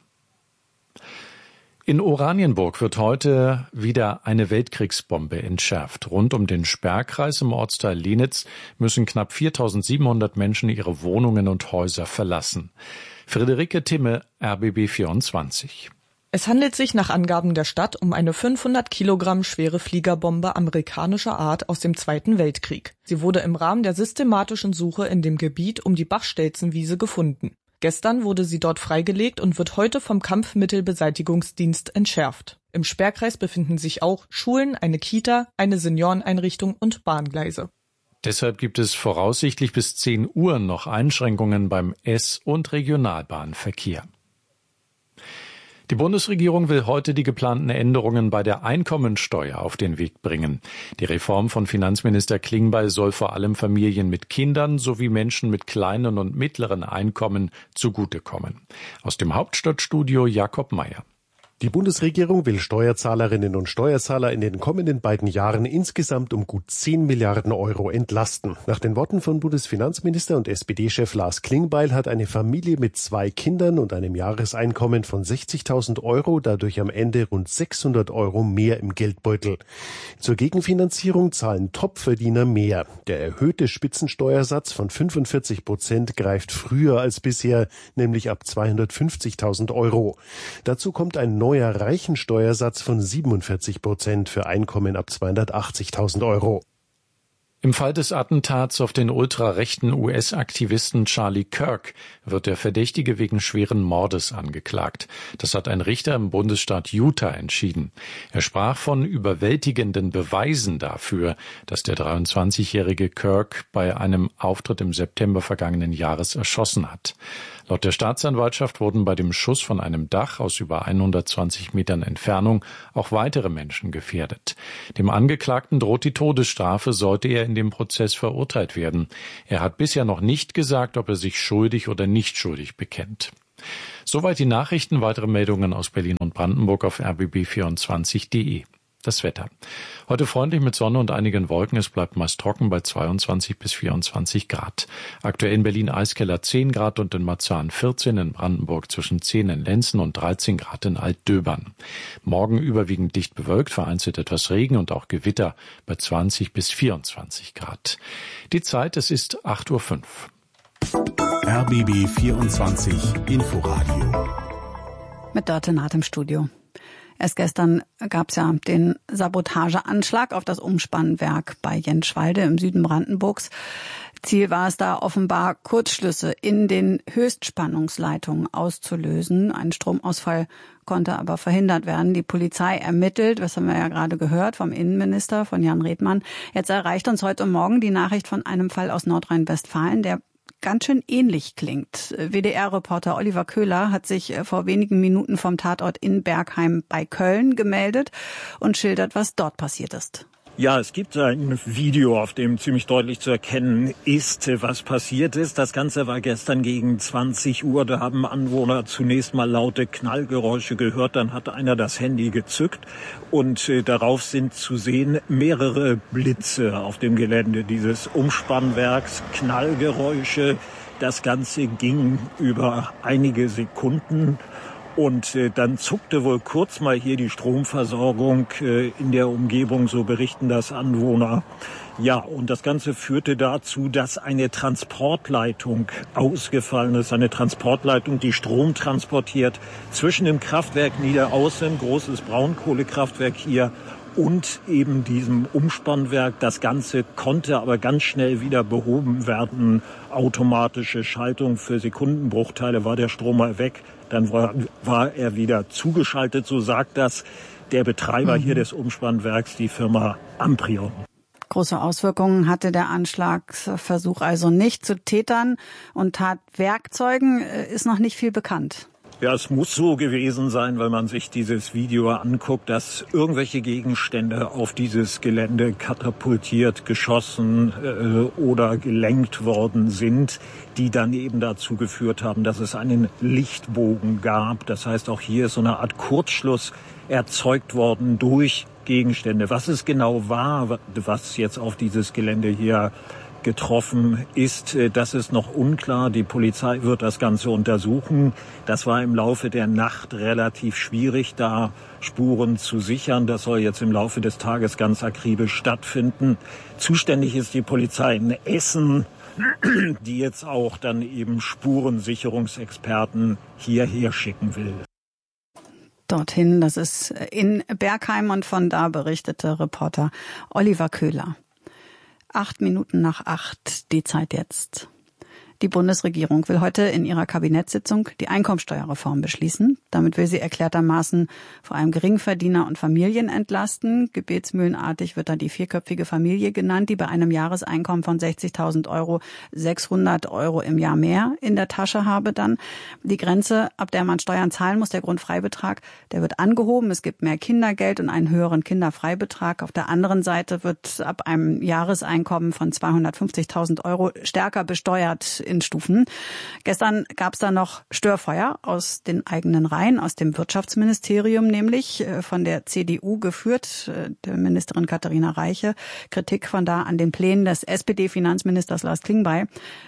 In Oranienburg wird heute wieder eine Weltkriegsbombe entschärft. Rund um den Sperrkreis im Ortsteil Lenitz müssen knapp 4.700 Menschen ihre Wohnungen und Häuser verlassen. Friederike Timme, RBB 24. Es handelt sich nach Angaben der Stadt um eine 500 Kilogramm schwere Fliegerbombe amerikanischer Art aus dem Zweiten Weltkrieg. Sie wurde im Rahmen der systematischen Suche in dem Gebiet um die Bachstelzenwiese gefunden. Gestern wurde sie dort freigelegt und wird heute vom Kampfmittelbeseitigungsdienst entschärft. Im Sperrkreis befinden sich auch Schulen, eine Kita, eine Senioreneinrichtung und Bahngleise. Deshalb gibt es voraussichtlich bis 10 Uhr noch Einschränkungen beim S- und Regionalbahnverkehr. Die Bundesregierung will heute die geplanten Änderungen bei der Einkommensteuer auf den Weg bringen. Die Reform von Finanzminister Klingbeil soll vor allem Familien mit Kindern sowie Menschen mit kleinen und mittleren Einkommen zugutekommen. Aus dem Hauptstadtstudio Jakob Meyer. Die Bundesregierung will Steuerzahlerinnen und Steuerzahler in den kommenden beiden Jahren insgesamt um gut 10 Milliarden Euro entlasten. Nach den Worten von Bundesfinanzminister und SPD-Chef Lars Klingbeil hat eine Familie mit 2 Kindern und einem Jahreseinkommen von 60.000 Euro dadurch am Ende rund 600 Euro mehr im Geldbeutel. Zur Gegenfinanzierung zahlen Topverdiener mehr. Der erhöhte Spitzensteuersatz von 45% greift früher als bisher, nämlich ab 250.000 Euro. Dazu kommt ein neuer Reichensteuersatz von 47% für Einkommen ab 280.000 Euro. Im Fall des Attentats auf den ultrarechten US-Aktivisten Charlie Kirk wird der Verdächtige wegen schweren Mordes angeklagt. Das hat ein Richter im Bundesstaat Utah entschieden. Er sprach von überwältigenden Beweisen dafür, dass der 23-jährige Kirk bei einem Auftritt im September vergangenen Jahres erschossen hat. Laut der Staatsanwaltschaft wurden bei dem Schuss von einem Dach aus über 120 Metern Entfernung auch weitere Menschen gefährdet. Dem Angeklagten droht die Todesstrafe, sollte er in dem Prozess verurteilt werden. Er hat bisher noch nicht gesagt, ob er sich schuldig oder nicht schuldig bekennt. Soweit die Nachrichten. Weitere Meldungen aus Berlin und Brandenburg auf rbb24.de. Das Wetter. Heute freundlich mit Sonne und einigen Wolken. Es bleibt meist trocken bei 22 bis 24 Grad. Aktuell in Berlin Eiskeller 10 Grad und in Marzahn 14, in Brandenburg zwischen 10 in Lenzen und 13 Grad in Altdöbern. Morgen überwiegend dicht bewölkt, vereinzelt etwas Regen und auch Gewitter bei 20 bis 24 Grad. Die Zeit, es ist 8:05 Uhr. RBB 24 Inforadio. Mit Dörte Naht im Studio. Erst gestern gab es ja den Sabotageanschlag auf das Umspannwerk bei Jentschwalde im Süden Brandenburgs. Ziel war es da offenbar, Kurzschlüsse in den Höchstspannungsleitungen auszulösen. Ein Stromausfall konnte aber verhindert werden. Die Polizei ermittelt, das haben wir ja gerade gehört vom Innenminister, von Jan Redmann. Jetzt erreicht uns heute Morgen die Nachricht von einem Fall aus Nordrhein-Westfalen, der ganz schön ähnlich klingt. WDR-Reporter Oliver Köhler hat sich vor wenigen Minuten vom Tatort in Bergheim bei Köln gemeldet und schildert, was dort passiert ist. Ja, es gibt ein Video, auf dem ziemlich deutlich zu erkennen ist, was passiert ist. Das Ganze war gestern gegen 20 Uhr. Da haben Anwohner zunächst mal laute Knallgeräusche gehört. Dann hat einer das Handy gezückt und darauf sind zu sehen mehrere Blitze auf dem Gelände dieses Umspannwerks. Knallgeräusche. Das Ganze ging über einige Sekunden. Und dann zuckte wohl kurz mal hier die Stromversorgung in der Umgebung, so berichten das Anwohner. Ja, und das Ganze führte dazu, dass eine Transportleitung ausgefallen ist. Eine Transportleitung, die Strom transportiert zwischen dem Kraftwerk Niederaußen, großes Braunkohlekraftwerk hier, und eben diesem Umspannwerk. Das Ganze konnte aber ganz schnell wieder behoben werden. Automatische Schaltung für Sekundenbruchteile, war der Strom mal weg. Dann war er wieder zugeschaltet, so sagt das der Betreiber hier des Umspannwerks, die Firma Amprion. Große Auswirkungen hatte der Anschlagsversuch also nicht. Zu Tätern und Tatwerkzeugen ist noch nicht viel bekannt. Ja, es muss so gewesen sein, weil man sich dieses Video anguckt, dass irgendwelche Gegenstände auf dieses Gelände katapultiert, geschossen oder gelenkt worden sind, die dann eben dazu geführt haben, dass es einen Lichtbogen gab. Das heißt, auch hier ist so eine Art Kurzschluss erzeugt worden durch Gegenstände. Was es genau war, was jetzt auf dieses Gelände hier getroffen ist, das ist noch unklar. Die Polizei wird das Ganze untersuchen. Das war im Laufe der Nacht relativ schwierig, da Spuren zu sichern. Das soll jetzt im Laufe des Tages ganz akribisch stattfinden. Zuständig ist die Polizei in Essen, die jetzt auch dann eben Spurensicherungsexperten hierher schicken will. Dorthin, das ist in Bergheim, und von da berichtete Reporter Oliver Köhler. 8:08, die Zeit jetzt. Die Bundesregierung will heute in ihrer Kabinettssitzung die Einkommensteuerreform beschließen. Damit will sie erklärtermaßen vor allem Geringverdiener und Familien entlasten. Gebetsmühlenartig wird da die vierköpfige Familie genannt, die bei einem Jahreseinkommen von 60.000 Euro 600 Euro im Jahr mehr in der Tasche habe dann. Die Grenze, ab der man Steuern zahlen muss, der Grundfreibetrag, der wird angehoben. Es gibt mehr Kindergeld und einen höheren Kinderfreibetrag. Auf der anderen Seite wird ab einem Jahreseinkommen von 250.000 Euro stärker besteuert in Stufen. Gestern gab es da noch Störfeuer aus den eigenen Reihen, aus dem Wirtschaftsministerium nämlich, von der CDU geführt, der Ministerin Katharina Reiche. Kritik von da an den Plänen des SPD-Finanzministers Lars Klingbeil.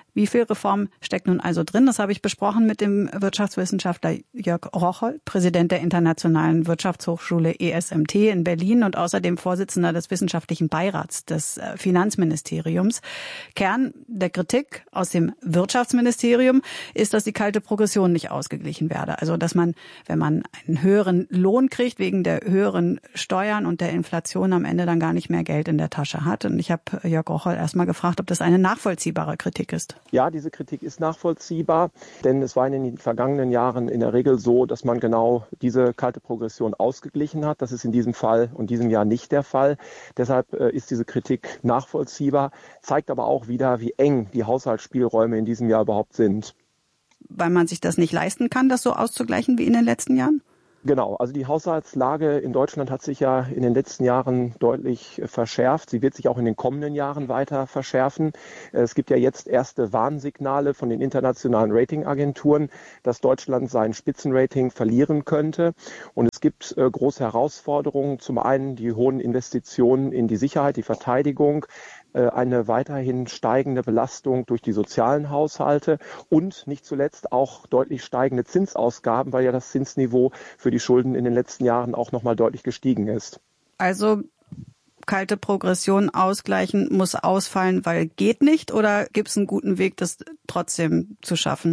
Wie viel Reform steckt nun also drin? Das habe ich besprochen mit dem Wirtschaftswissenschaftler Jörg Rocholl, Präsident der Internationalen Wirtschaftshochschule ESMT in Berlin und außerdem Vorsitzender des Wissenschaftlichen Beirats des Finanzministeriums. Kern der Kritik aus dem Wirtschaftsministerium ist, dass die kalte Progression nicht ausgeglichen werde. Also dass man, wenn man einen höheren Lohn kriegt, wegen der höheren Steuern und der Inflation am Ende dann gar nicht mehr Geld in der Tasche hat. Und ich habe Jörg Rocholl erstmal gefragt, ob das eine nachvollziehbare Kritik ist. Ja, diese Kritik ist nachvollziehbar, denn es war in den vergangenen Jahren in der Regel so, dass man genau diese kalte Progression ausgeglichen hat. Das ist in diesem Fall und diesem Jahr nicht der Fall. Deshalb ist diese Kritik nachvollziehbar, zeigt aber auch wieder, wie eng die Haushaltsspielräume in diesem Jahr überhaupt sind. Weil man sich das nicht leisten kann, das so auszugleichen wie in den letzten Jahren? Genau, also die Haushaltslage in Deutschland hat sich ja in den letzten Jahren deutlich verschärft. Sie wird sich auch in den kommenden Jahren weiter verschärfen. Es gibt ja jetzt erste Warnsignale von den internationalen Ratingagenturen, dass Deutschland sein Spitzenrating verlieren könnte. Und es gibt große Herausforderungen. Zum einen die hohen Investitionen in die Sicherheit, die Verteidigung, eine weiterhin steigende Belastung durch die sozialen Haushalte und nicht zuletzt auch deutlich steigende Zinsausgaben, weil ja das Zinsniveau für die Schulden in den letzten Jahren auch nochmal deutlich gestiegen ist. Also kalte Progression ausgleichen muss ausfallen, weil geht nicht, oder gibt es einen guten Weg, das trotzdem zu schaffen?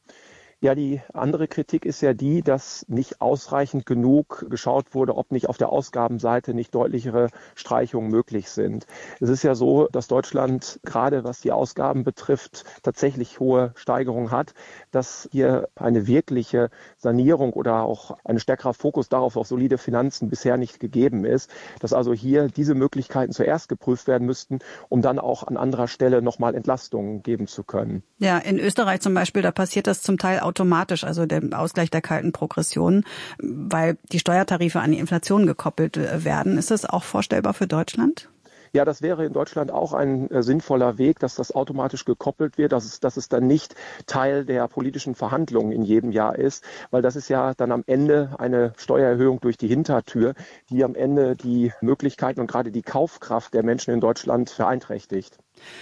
Ja, die andere Kritik ist ja die, dass nicht ausreichend genug geschaut wurde, ob nicht auf der Ausgabenseite nicht deutlichere Streichungen möglich sind. Es ist ja so, dass Deutschland gerade was die Ausgaben betrifft tatsächlich hohe Steigerungen hat, dass hier eine wirkliche Sanierung oder auch ein stärkerer Fokus darauf auf solide Finanzen bisher nicht gegeben ist, dass also hier diese Möglichkeiten zuerst geprüft werden müssten, um dann auch an anderer Stelle nochmal Entlastungen geben zu können. Ja, in Österreich zum Beispiel, da passiert das zum Teil automatisch, also der Ausgleich der kalten Progression, weil die Steuertarife an die Inflation gekoppelt werden. Ist das auch vorstellbar für Deutschland? Ja, das wäre in Deutschland auch ein sinnvoller Weg, dass das automatisch gekoppelt wird, dass es dann nicht Teil der politischen Verhandlungen in jedem Jahr ist, weil das ist ja dann am Ende eine Steuererhöhung durch die Hintertür, die am Ende die Möglichkeiten und gerade die Kaufkraft der Menschen in Deutschland beeinträchtigt.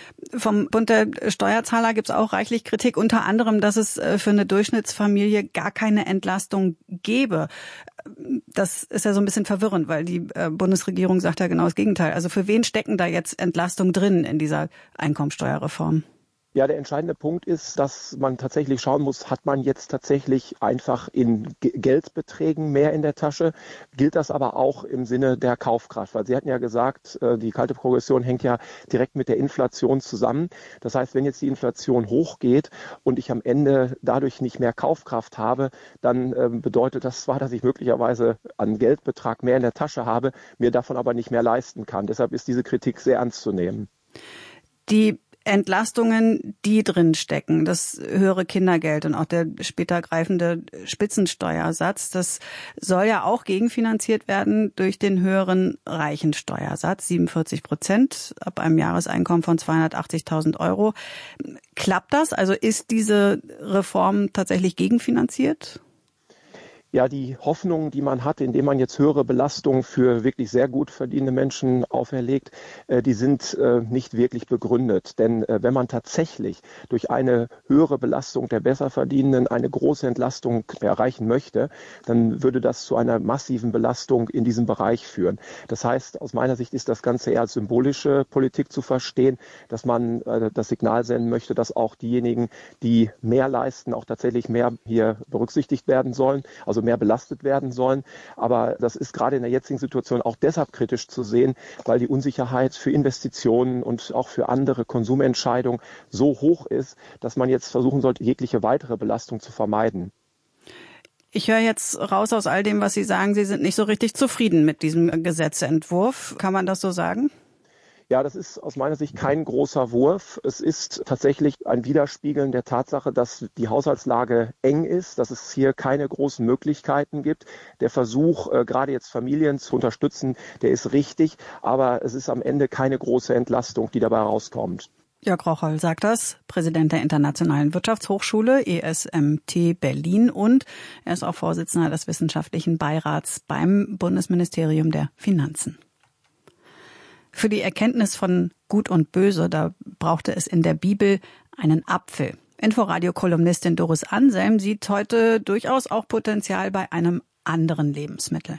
Vom Bund der Steuerzahler gibt es auch reichlich Kritik, unter anderem, dass es für eine Durchschnittsfamilie gar keine Entlastung gäbe. Das ist ja so ein bisschen verwirrend, weil die Bundesregierung sagt ja genau das Gegenteil. Also für wen stecken da jetzt Entlastungen drin in dieser Einkommensteuerreform? Ja, der entscheidende Punkt ist, dass man tatsächlich schauen muss, hat man jetzt tatsächlich einfach in Geldbeträgen mehr in der Tasche? Gilt das aber auch im Sinne der Kaufkraft? Weil Sie hatten ja gesagt, die kalte Progression hängt ja direkt mit der Inflation zusammen. Das heißt, wenn jetzt die Inflation hochgeht und ich am Ende dadurch nicht mehr Kaufkraft habe, dann bedeutet das zwar, dass ich möglicherweise an Geldbetrag mehr in der Tasche habe, mir davon aber nicht mehr leisten kann. Deshalb ist diese Kritik sehr ernst zu nehmen. Die Entlastungen, die drin stecken, das höhere Kindergeld und auch der später greifende Spitzensteuersatz, das soll ja auch gegenfinanziert werden durch den höheren Reichensteuersatz, 47% ab einem Jahreseinkommen von 280.000 Euro. Klappt das? Also ist diese Reform tatsächlich gegenfinanziert? Ja, die Hoffnung, die man hat, indem man jetzt höhere Belastungen für wirklich sehr gut verdienende Menschen auferlegt, die sind nicht wirklich begründet. Denn wenn man tatsächlich durch eine höhere Belastung der Besserverdienenden eine große Entlastung erreichen möchte, dann würde das zu einer massiven Belastung in diesem Bereich führen. Das heißt, aus meiner Sicht ist das Ganze eher als symbolische Politik zu verstehen, dass man das Signal senden möchte, dass auch diejenigen, die mehr leisten, auch tatsächlich mehr hier berücksichtigt werden sollen. Also mehr belastet werden sollen. Aber das ist gerade in der jetzigen Situation auch deshalb kritisch zu sehen, weil die Unsicherheit für Investitionen und auch für andere Konsumentscheidungen so hoch ist, dass man jetzt versuchen sollte, jegliche weitere Belastung zu vermeiden. Ich höre jetzt raus aus all dem, was Sie sagen, Sie sind nicht so richtig zufrieden mit diesem Gesetzentwurf. Kann man das so sagen? Ja, das ist aus meiner Sicht kein großer Wurf. Es ist tatsächlich ein Widerspiegeln der Tatsache, dass die Haushaltslage eng ist, dass es hier keine großen Möglichkeiten gibt. Der Versuch, gerade jetzt Familien zu unterstützen, der ist richtig, aber es ist am Ende keine große Entlastung, die dabei rauskommt. Jörg Rocholl sagt das, Präsident der Internationalen Wirtschaftshochschule ESMT Berlin, und er ist auch Vorsitzender des Wissenschaftlichen Beirats beim Bundesministerium der Finanzen. Für die Erkenntnis von Gut und Böse, da brauchte es in der Bibel einen Apfel. Inforadio-Kolumnistin Doris Anselm sieht heute durchaus auch Potenzial bei einem anderen Lebensmittel.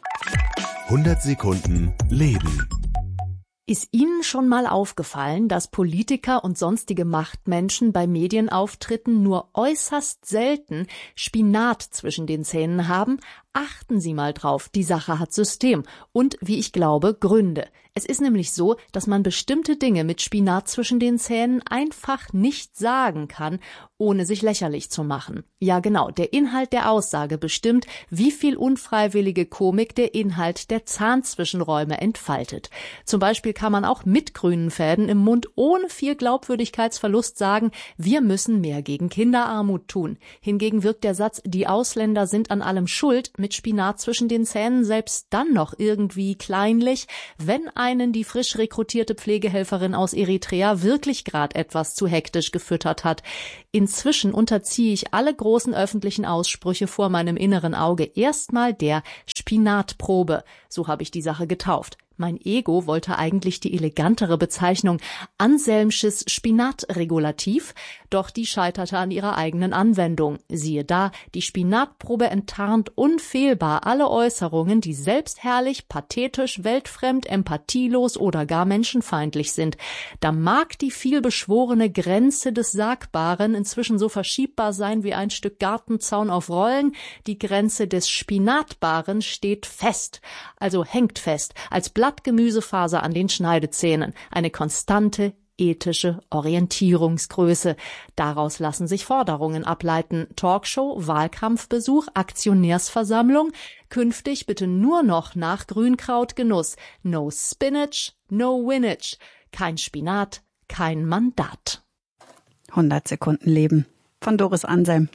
100 Sekunden Leben. Ist Ihnen schon mal aufgefallen, dass Politiker und sonstige Machtmenschen bei Medienauftritten nur äußerst selten Spinat zwischen den Zähnen haben? Achten Sie mal drauf, die Sache hat System und, wie ich glaube, Gründe. Es ist nämlich so, dass man bestimmte Dinge mit Spinat zwischen den Zähnen einfach nicht sagen kann, ohne sich lächerlich zu machen. Ja genau, der Inhalt der Aussage bestimmt, wie viel unfreiwillige Komik der Inhalt der Zahnzwischenräume entfaltet. Zum Beispiel kann man auch mit grünen Fäden im Mund ohne viel Glaubwürdigkeitsverlust sagen, wir müssen mehr gegen Kinderarmut tun. Hingegen wirkt der Satz, die Ausländer sind an allem schuld, mit Spinat zwischen den Zähnen selbst dann noch irgendwie kleinlich, wenn einen die frisch rekrutierte Pflegehelferin aus Eritrea wirklich gerade etwas zu hektisch gefüttert hat. Inzwischen unterziehe ich alle großen öffentlichen Aussprüche vor meinem inneren Auge erstmal der Spinatprobe. So habe ich die Sache getauft. Mein Ego wollte eigentlich die elegantere Bezeichnung Anselmsches Spinatregulativ, doch die scheiterte an ihrer eigenen Anwendung. Siehe da, die Spinatprobe enttarnt unfehlbar alle Äußerungen, die selbstherrlich, pathetisch, weltfremd, empathielos oder gar menschenfeindlich sind. Da mag die vielbeschworene Grenze des Sagbaren inzwischen so verschiebbar sein wie ein Stück Gartenzaun auf Rollen, die Grenze des Spinatbaren steht fest, also hängt fest, als Blattgemüsefaser an den Schneidezähnen, eine konstante ethische Orientierungsgröße. Daraus lassen sich Forderungen ableiten. Talkshow, Wahlkampfbesuch, Aktionärsversammlung. Künftig bitte nur noch nach Grünkrautgenuss. No spinach, no winach. Kein Spinat, kein Mandat. 100 Sekunden Leben von Doris Anselm.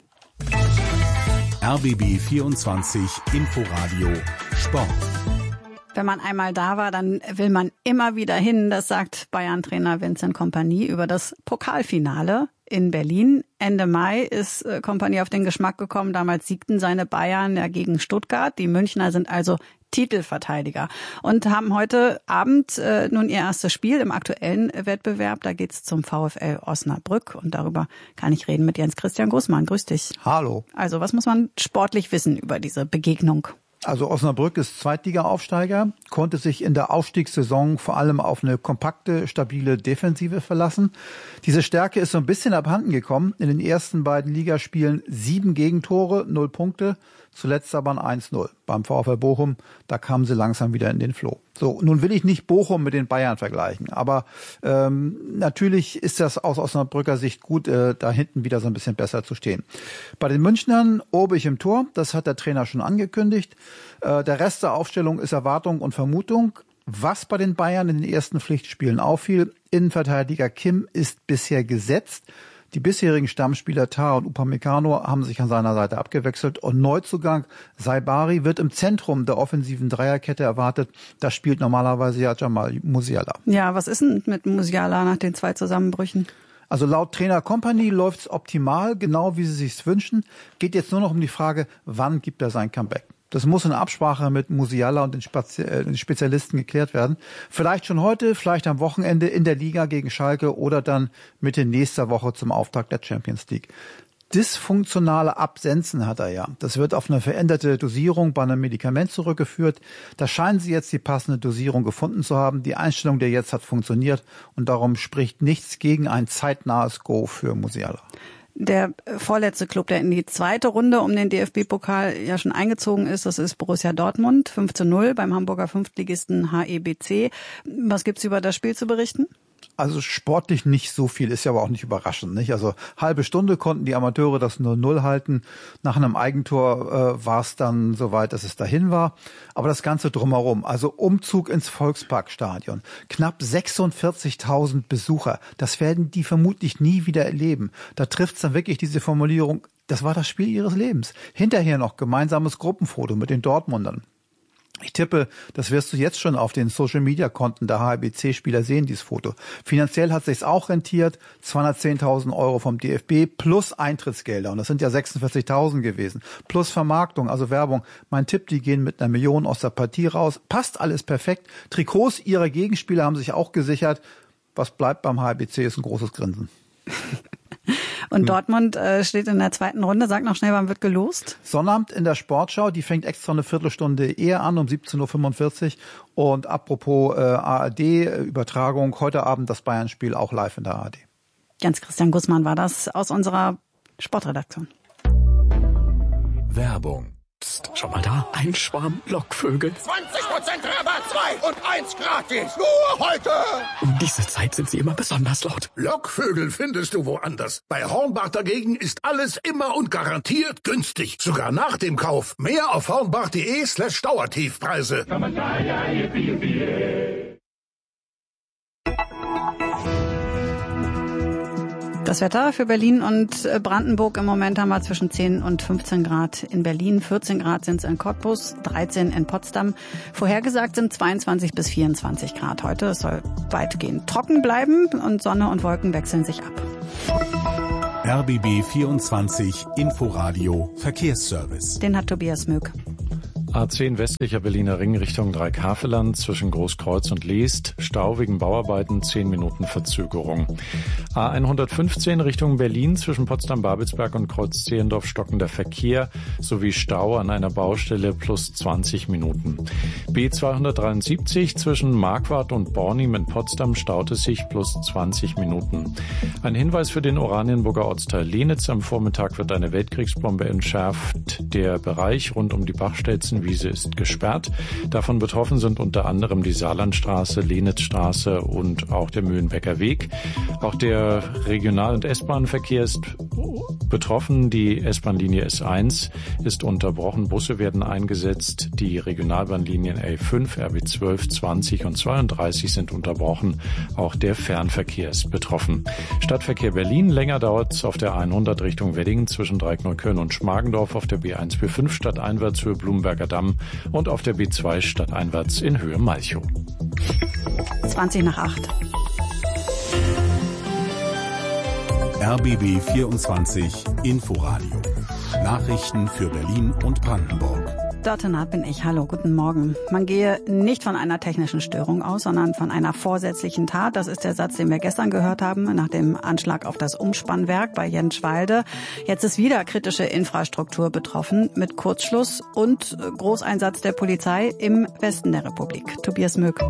RBB 24 Inforadio Sport. Wenn man einmal da war, dann will man immer wieder hin. Das sagt Bayern-Trainer Vincent Kompany über das Pokalfinale in Berlin. Ende Mai ist Kompany auf den Geschmack gekommen. Damals siegten seine Bayern ja gegen Stuttgart. Die Münchner sind also Titelverteidiger und haben heute Abend nun ihr erstes Spiel im aktuellen Wettbewerb. Da geht's zum VfL Osnabrück und darüber kann ich reden mit Jens Christian Großmann. Grüß dich. Hallo. Also was muss man sportlich wissen über diese Begegnung? Also Osnabrück ist Zweitliga-Aufsteiger, konnte sich in der Aufstiegssaison vor allem auf eine kompakte, stabile Defensive verlassen. Diese Stärke ist so ein bisschen abhanden gekommen. In den ersten beiden Ligaspielen 7 Gegentore, 0 Punkte, zuletzt aber ein 1-0. Beim VfL Bochum, da kamen sie langsam wieder in den Flow. So, nun will ich nicht Bochum mit den Bayern vergleichen, aber natürlich ist das aus Osnabrücker Sicht gut, da hinten wieder so ein bisschen besser zu stehen. Bei den Münchnern Obig im Tor, das hat der Trainer schon angekündigt. Der Rest der Aufstellung ist Erwartung und Vermutung. Was bei den Bayern in den ersten Pflichtspielen auffiel, Innenverteidiger Kim ist bisher gesetzt. Die bisherigen Stammspieler Tah und Upamecano haben sich an seiner Seite abgewechselt und Neuzugang Saibari wird im Zentrum der offensiven Dreierkette erwartet. Da spielt normalerweise ja Jamal Musiala. Ja, was ist denn mit Musiala nach den 2 Zusammenbrüchen? Also laut Trainer Kompany läuft's optimal, genau wie sie sich's wünschen. Geht jetzt nur noch um die Frage, wann gibt er sein Comeback? Das muss in Absprache mit Musiala und den Spezialisten geklärt werden. Vielleicht schon heute, vielleicht am Wochenende in der Liga gegen Schalke oder dann Mitte nächster Woche zum Auftakt der Champions League. Dysfunktionale Absenzen hat er ja. Das wird auf eine veränderte Dosierung bei einem Medikament zurückgeführt. Da scheinen sie jetzt die passende Dosierung gefunden zu haben. Die Einstellung, der jetzt hat, funktioniert und darum spricht nichts gegen ein zeitnahes Go für Musiala. Der vorletzte Club, der in die zweite Runde um den DFB-Pokal ja schon eingezogen ist, das ist Borussia Dortmund, 5-0 beim Hamburger Fünftligisten HEBC. Was gibt's über das Spiel zu berichten? Also sportlich nicht so viel, ist ja aber auch nicht überraschend, nicht? Also halbe Stunde konnten die Amateure das 0-0 halten. Nach einem Eigentor war es dann soweit, dass es dahin war. Aber das Ganze drumherum, also Umzug ins Volksparkstadion, knapp 46.000 Besucher, das werden die vermutlich nie wieder erleben. Da trifft's dann wirklich diese Formulierung, das war das Spiel ihres Lebens. Hinterher noch gemeinsames Gruppenfoto mit den Dortmundern. Ich tippe, das wirst du jetzt schon auf den Social-Media-Konten der HBC-Spieler sehen, dieses Foto. Finanziell hat sich's auch rentiert, 210.000 Euro vom DFB plus Eintrittsgelder. Und das sind ja 46.000 gewesen. Plus Vermarktung, also Werbung. Mein Tipp, die gehen mit 1 Million aus der Partie raus. Passt alles perfekt. Trikots ihrer Gegenspieler haben sich auch gesichert. Was bleibt beim HBC ist ein großes Grinsen. Und Dortmund steht in der zweiten Runde. Sag noch schnell, wann wird gelost? Sonnabend in der Sportschau, die fängt extra eine Viertelstunde eher an, um 17.45 Uhr. Und apropos ARD-Übertragung, heute Abend das Bayern-Spiel auch live in der ARD. Jens-Christian Gussmann war das aus unserer Sportredaktion. Werbung. Psst, schau mal da, ein Schwarm Lockvögel. 20% Rabatt, 2 und 1 gratis. Nur heute. Um diese Zeit sind sie immer besonders laut. Lockvögel findest du woanders. Bei Hornbach dagegen ist alles immer und garantiert günstig. Sogar nach dem Kauf. Mehr auf hornbach.de/Dauertiefpreise. Das Wetter für Berlin und Brandenburg im Moment haben wir zwischen 10 und 15 Grad in Berlin, 14 Grad sind es in Cottbus, 13 in Potsdam. Vorhergesagt sind 22 bis 24 Grad heute. Es soll weitgehend trocken bleiben und Sonne und Wolken wechseln sich ab. RBB 24 Inforadio Verkehrsservice. Den hat Tobias Möck. A10 westlicher Berliner Ring Richtung Dreikafelland zwischen Großkreuz und Leest. Stau wegen Bauarbeiten, 10 Minuten Verzögerung. A115 Richtung Berlin zwischen Potsdam-Babelsberg und Kreuz-Zehlendorf stockender Verkehr sowie Stau an einer Baustelle plus 20 Minuten. B273 zwischen Marquardt und Bornim in Potsdam staut es sich plus 20 Minuten. Ein Hinweis für den Oranienburger Ortsteil Lenitz. Am Vormittag wird eine Weltkriegsbombe entschärft. Der Bereich rund um die Bachstelzenwiese ist gesperrt. Davon betroffen sind unter anderem die Saarlandstraße, Lenitzstraße und auch der Mühlenbecker Weg. Auch der Regional- und S-Bahn-Verkehr ist betroffen. Die S-Bahn-Linie S1 ist unterbrochen. Busse werden eingesetzt. Die Regionalbahnlinien A5, RB12, 20 und 32 sind unterbrochen. Auch der Fernverkehr ist betroffen. Stadtverkehr Berlin. Länger dauert es auf der 100 Richtung Weddingen zwischen Dreieckneukölln und Schmargendorf, auf der B1, B5 stadteinwärts Höhe Blumenberger Damm und auf der B2 stadteinwärts in Höhe Malchow. 20 nach 8. RBB 24 Inforadio. Nachrichten für Berlin und Brandenburg. Dörte bin ich. Hallo, guten Morgen. Man gehe nicht von einer technischen Störung aus, sondern von einer vorsätzlichen Tat. Das ist der Satz, den wir gestern gehört haben nach dem Anschlag auf das Umspannwerk bei Jenschwalde. Jetzt ist wieder kritische Infrastruktur betroffen mit Kurzschluss und Großeinsatz der Polizei im Westen der Republik. Tobias Möck.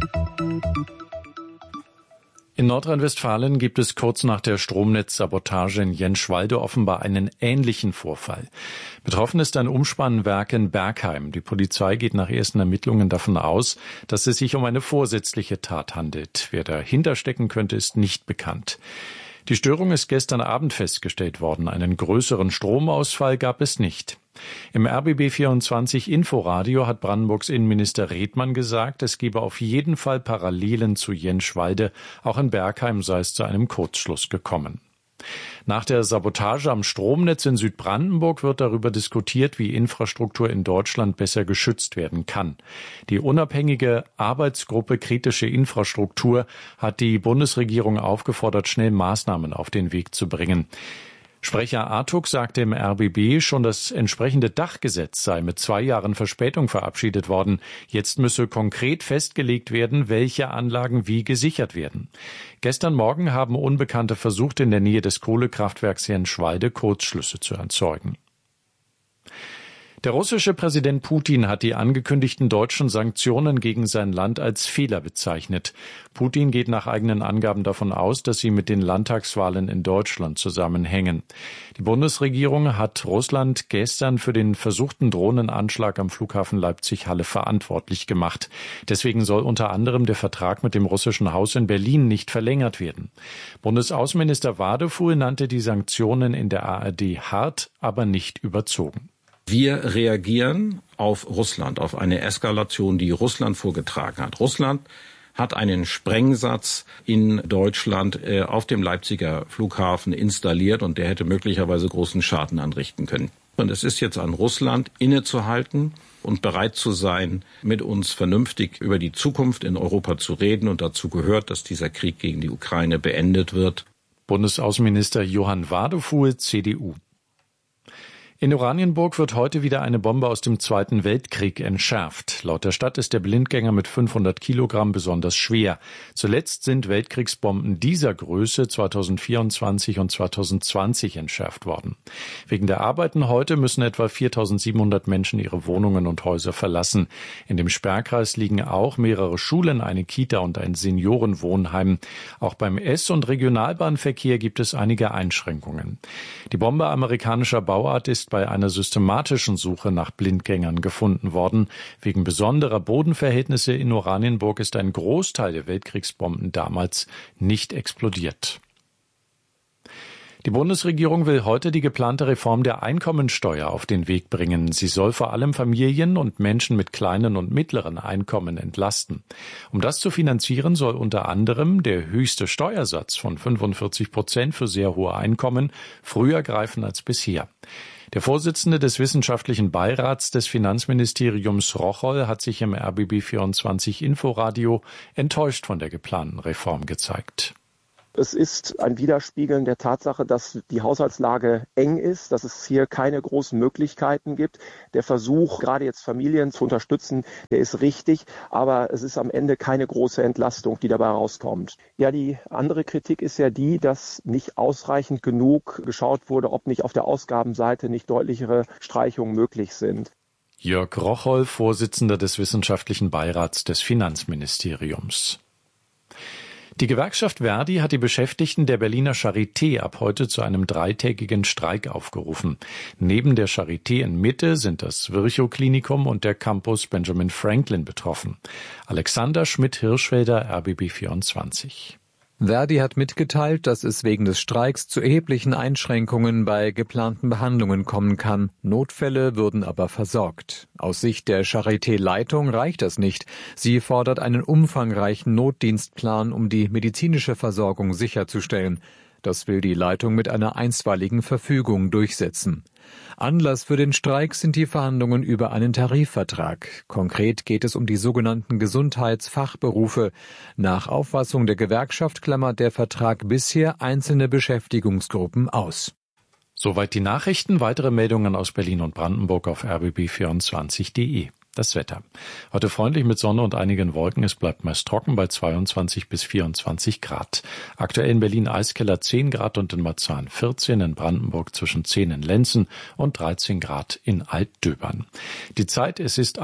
In Nordrhein-Westfalen gibt es kurz nach der Stromnetzsabotage in Jenschwalde offenbar einen ähnlichen Vorfall. Betroffen ist ein Umspannwerk in Bergheim. Die Polizei geht nach ersten Ermittlungen davon aus, dass es sich um eine vorsätzliche Tat handelt. Wer dahinter stecken könnte, ist nicht bekannt. Die Störung ist gestern Abend festgestellt worden. Einen größeren Stromausfall gab es nicht. Im RBB 24 Inforadio hat Brandenburgs Innenminister Redmann gesagt, es gebe auf jeden Fall Parallelen zu Jenschwalde. Auch in Bergheim sei es zu einem Kurzschluss gekommen. Nach der Sabotage am Stromnetz in Südbrandenburg wird darüber diskutiert, wie Infrastruktur in Deutschland besser geschützt werden kann. Die unabhängige Arbeitsgruppe Kritische Infrastruktur hat die Bundesregierung aufgefordert, schnell Maßnahmen auf den Weg zu bringen. Sprecher Artuk sagte im RBB, schon das entsprechende Dachgesetz sei mit 2 Jahren Verspätung verabschiedet worden. Jetzt müsse konkret festgelegt werden, welche Anlagen wie gesichert werden. Gestern Morgen haben Unbekannte versucht, in der Nähe des Kohlekraftwerks Jenschwalde Kurzschlüsse zu erzeugen. Der russische Präsident Putin hat die angekündigten deutschen Sanktionen gegen sein Land als Fehler bezeichnet. Putin geht nach eigenen Angaben davon aus, dass sie mit den Landtagswahlen in Deutschland zusammenhängen. Die Bundesregierung hat Russland gestern für den versuchten Drohnenanschlag am Flughafen Leipzig-Halle verantwortlich gemacht. Deswegen soll unter anderem der Vertrag mit dem russischen Haus in Berlin nicht verlängert werden. Bundesaußenminister Wadefuhl nannte die Sanktionen in der ARD hart, aber nicht überzogen. Wir reagieren auf Russland, auf eine Eskalation, die Russland vorgetragen hat. Russland hat einen Sprengsatz in Deutschland auf dem Leipziger Flughafen installiert und der hätte möglicherweise großen Schaden anrichten können. Und es ist jetzt an Russland, innezuhalten und bereit zu sein, mit uns vernünftig über die Zukunft in Europa zu reden. Und dazu gehört, dass dieser Krieg gegen die Ukraine beendet wird. Bundesaußenminister Johann Wadefuhl, CDU. In Oranienburg wird heute wieder eine Bombe aus dem Zweiten Weltkrieg entschärft. Laut der Stadt ist der Blindgänger mit 500 Kilogramm besonders schwer. Zuletzt sind Weltkriegsbomben dieser Größe 2024 und 2020 entschärft worden. Wegen der Arbeiten heute müssen etwa 4.700 Menschen ihre Wohnungen und Häuser verlassen. In dem Sperrkreis liegen auch mehrere Schulen, eine Kita und ein Seniorenwohnheim. Auch beim S- und Regionalbahnverkehr gibt es einige Einschränkungen. Die Bombe amerikanischer Bauart ist bei einer systematischen Suche nach Blindgängern gefunden worden. Wegen besonderer Bodenverhältnisse in Oranienburg ist ein Großteil der Weltkriegsbomben damals nicht explodiert. Die Bundesregierung will heute die geplante Reform der Einkommensteuer auf den Weg bringen. Sie soll vor allem Familien und Menschen mit kleinen und mittleren Einkommen entlasten. Um das zu finanzieren, soll unter anderem der höchste Steuersatz von 45% für sehr hohe Einkommen früher greifen als bisher. Der Vorsitzende des Wissenschaftlichen Beirats des Finanzministeriums Rocholl hat sich im RBB24 Inforadio enttäuscht von der geplanten Reform gezeigt. Es ist ein Widerspiegeln der Tatsache, dass die Haushaltslage eng ist, dass es hier keine großen Möglichkeiten gibt. Der Versuch, gerade jetzt Familien zu unterstützen, der ist richtig, aber es ist am Ende keine große Entlastung, die dabei rauskommt. Ja, die andere Kritik ist ja die, dass nicht ausreichend genug geschaut wurde, ob nicht auf der Ausgabenseite nicht deutlichere Streichungen möglich sind. Jörg Rocholl, Vorsitzender des Wissenschaftlichen Beirats des Finanzministeriums. Die Gewerkschaft Verdi hat die Beschäftigten der Berliner Charité ab heute zu einem 3-tägigen Streik aufgerufen. Neben der Charité in Mitte sind das Virchow-Klinikum und der Campus Benjamin Franklin betroffen. Alexander Schmidt-Hirschfelder, RBB24. Verdi hat mitgeteilt, dass es wegen des Streiks zu erheblichen Einschränkungen bei geplanten Behandlungen kommen kann. Notfälle würden aber versorgt. Aus Sicht der Charité-Leitung reicht das nicht. Sie fordert einen umfangreichen Notdienstplan, um die medizinische Versorgung sicherzustellen. Das will die Leitung mit einer einstweiligen Verfügung durchsetzen. Anlass für den Streik sind die Verhandlungen über einen Tarifvertrag. Konkret geht es um die sogenannten Gesundheitsfachberufe. Nach Auffassung der Gewerkschaft klammert der Vertrag bisher einzelne Beschäftigungsgruppen aus. Soweit die Nachrichten. Weitere Meldungen aus Berlin und Brandenburg auf rbb24.de. Das Wetter. Heute freundlich mit Sonne und einigen Wolken. Es bleibt meist trocken bei 22 bis 24 Grad. Aktuell in Berlin Eiskeller 10 Grad und in Marzahn 14, in Brandenburg zwischen 10 in Lenzen und 13 Grad in Altdöbern. Die Zeit, es ist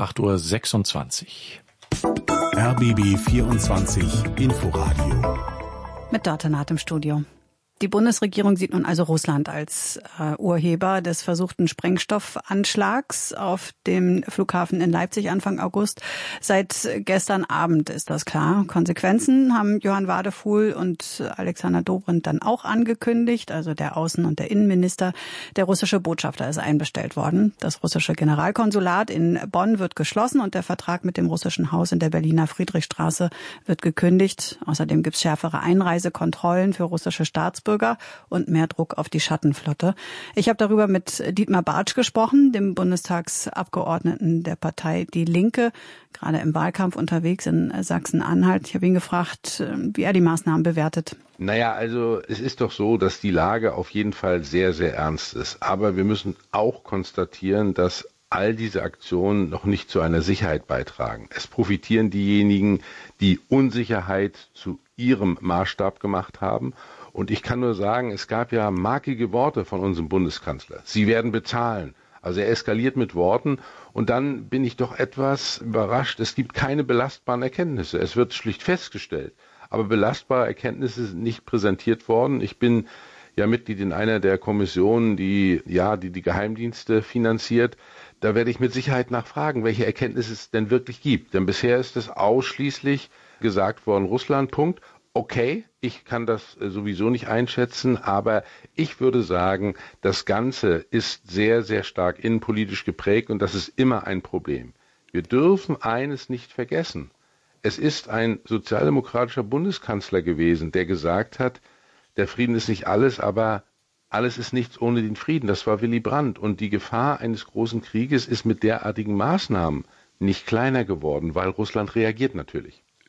8:26 Uhr. RBB 24 Inforadio. Mit Datenat im Studio. Die Bundesregierung sieht nun also Russland als Urheber des versuchten Sprengstoffanschlags auf dem Flughafen in Leipzig Anfang August. Seit gestern Abend ist das klar. Konsequenzen haben Johann Wadefuhl und Alexander Dobrindt dann auch angekündigt, also der Außen- und der Innenminister. Der russische Botschafter ist einbestellt worden. Das russische Generalkonsulat in Bonn wird geschlossen und der Vertrag mit dem russischen Haus in der Berliner Friedrichstraße wird gekündigt. Außerdem gibt es schärfere Einreisekontrollen für russische Staatsbürger und mehr Druck auf die Schattenflotte. Ich habe darüber mit Dietmar Bartsch gesprochen, dem Bundestagsabgeordneten der Partei Die Linke, gerade im Wahlkampf unterwegs in Sachsen-Anhalt. Ich habe ihn gefragt, wie er die Maßnahmen bewertet. Naja, also es ist doch so, dass die Lage auf jeden Fall sehr, sehr ernst ist. Aber wir müssen auch konstatieren, dass all diese Aktionen noch nicht zu einer Sicherheit beitragen. Es profitieren diejenigen, die Unsicherheit zu ihrem Maßstab gemacht haben. Und ich kann nur sagen, es gab ja markige Worte von unserem Bundeskanzler. Sie werden bezahlen. Also er eskaliert mit Worten. Und dann bin ich doch etwas überrascht. Es gibt keine belastbaren Erkenntnisse. Es wird schlicht festgestellt. Aber belastbare Erkenntnisse sind nicht präsentiert worden. Ich bin ja Mitglied in einer der Kommissionen, die Geheimdienste finanziert. Da werde ich mit Sicherheit nachfragen, welche Erkenntnisse es denn wirklich gibt. Denn bisher ist es ausschließlich gesagt worden, Russland, Punkt. Okay, ich kann das sowieso nicht einschätzen, aber ich würde sagen, das Ganze ist sehr, sehr stark innenpolitisch geprägt und das ist immer ein Problem. Wir dürfen eines nicht vergessen. Es ist ein sozialdemokratischer Bundeskanzler gewesen, der gesagt hat, der Frieden ist nicht alles, aber alles ist nichts ohne den Frieden. Das war Willy Brandt. Und die Gefahr eines großen Krieges ist mit derartigen Maßnahmen nicht kleiner geworden, weil Russland reagiert natürlich.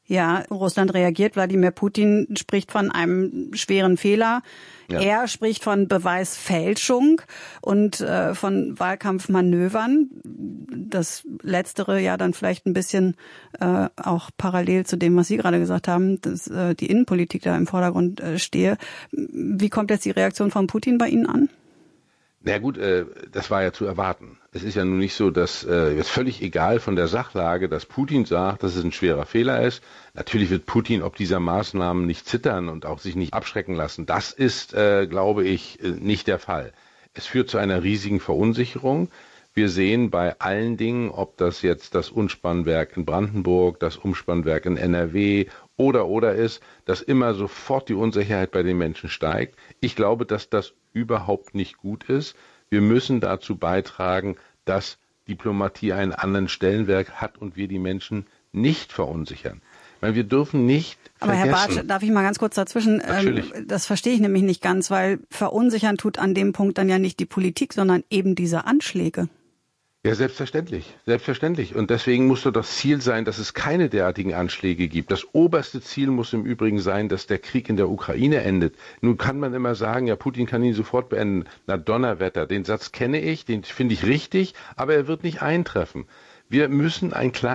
Ja, Russland reagiert. Wladimir Putin spricht von einem schweren Fehler. Ja. Er spricht von Beweisfälschung und von Wahlkampfmanövern. Das Letztere ja dann vielleicht ein bisschen auch parallel zu dem, was Sie gerade gesagt haben, dass die Innenpolitik da im Vordergrund stehe. Wie kommt jetzt die Reaktion von Putin bei Ihnen an? Na gut, das war ja zu erwarten. Es ist ja nun nicht so, dass jetzt völlig egal von der Sachlage, dass Putin sagt, dass es ein schwerer Fehler ist. Natürlich wird Putin ob dieser Maßnahmen nicht zittern und auch sich nicht abschrecken lassen. Das ist, glaube ich, nicht der Fall. Es führt zu einer riesigen Verunsicherung. Wir sehen bei allen Dingen, ob das jetzt das Umspannwerk in Brandenburg, das Umspannwerk in NRW oder ist, dass immer sofort die Unsicherheit bei den Menschen steigt. Ich glaube, dass das überhaupt nicht gut ist. Wir müssen dazu beitragen, dass Diplomatie einen anderen Stellenwert hat und wir die Menschen nicht verunsichern. Weil wir dürfen nicht vergessen. Aber Herr Bartsch, darf ich mal ganz kurz dazwischen? Natürlich. Das verstehe ich nämlich nicht ganz, weil verunsichern tut an dem Punkt dann ja nicht die Politik, sondern eben diese Anschläge. Ja, selbstverständlich, selbstverständlich. Und deswegen muss doch das Ziel sein, dass es keine derartigen Anschläge gibt. Das oberste Ziel muss im Übrigen sein, dass der Krieg in der Ukraine endet. Nun kann man immer sagen, ja, Putin kann ihn sofort beenden. Na, Donnerwetter, den Satz kenne ich, den finde ich richtig, aber er wird nicht eintreffen. Wir müssen ein kleines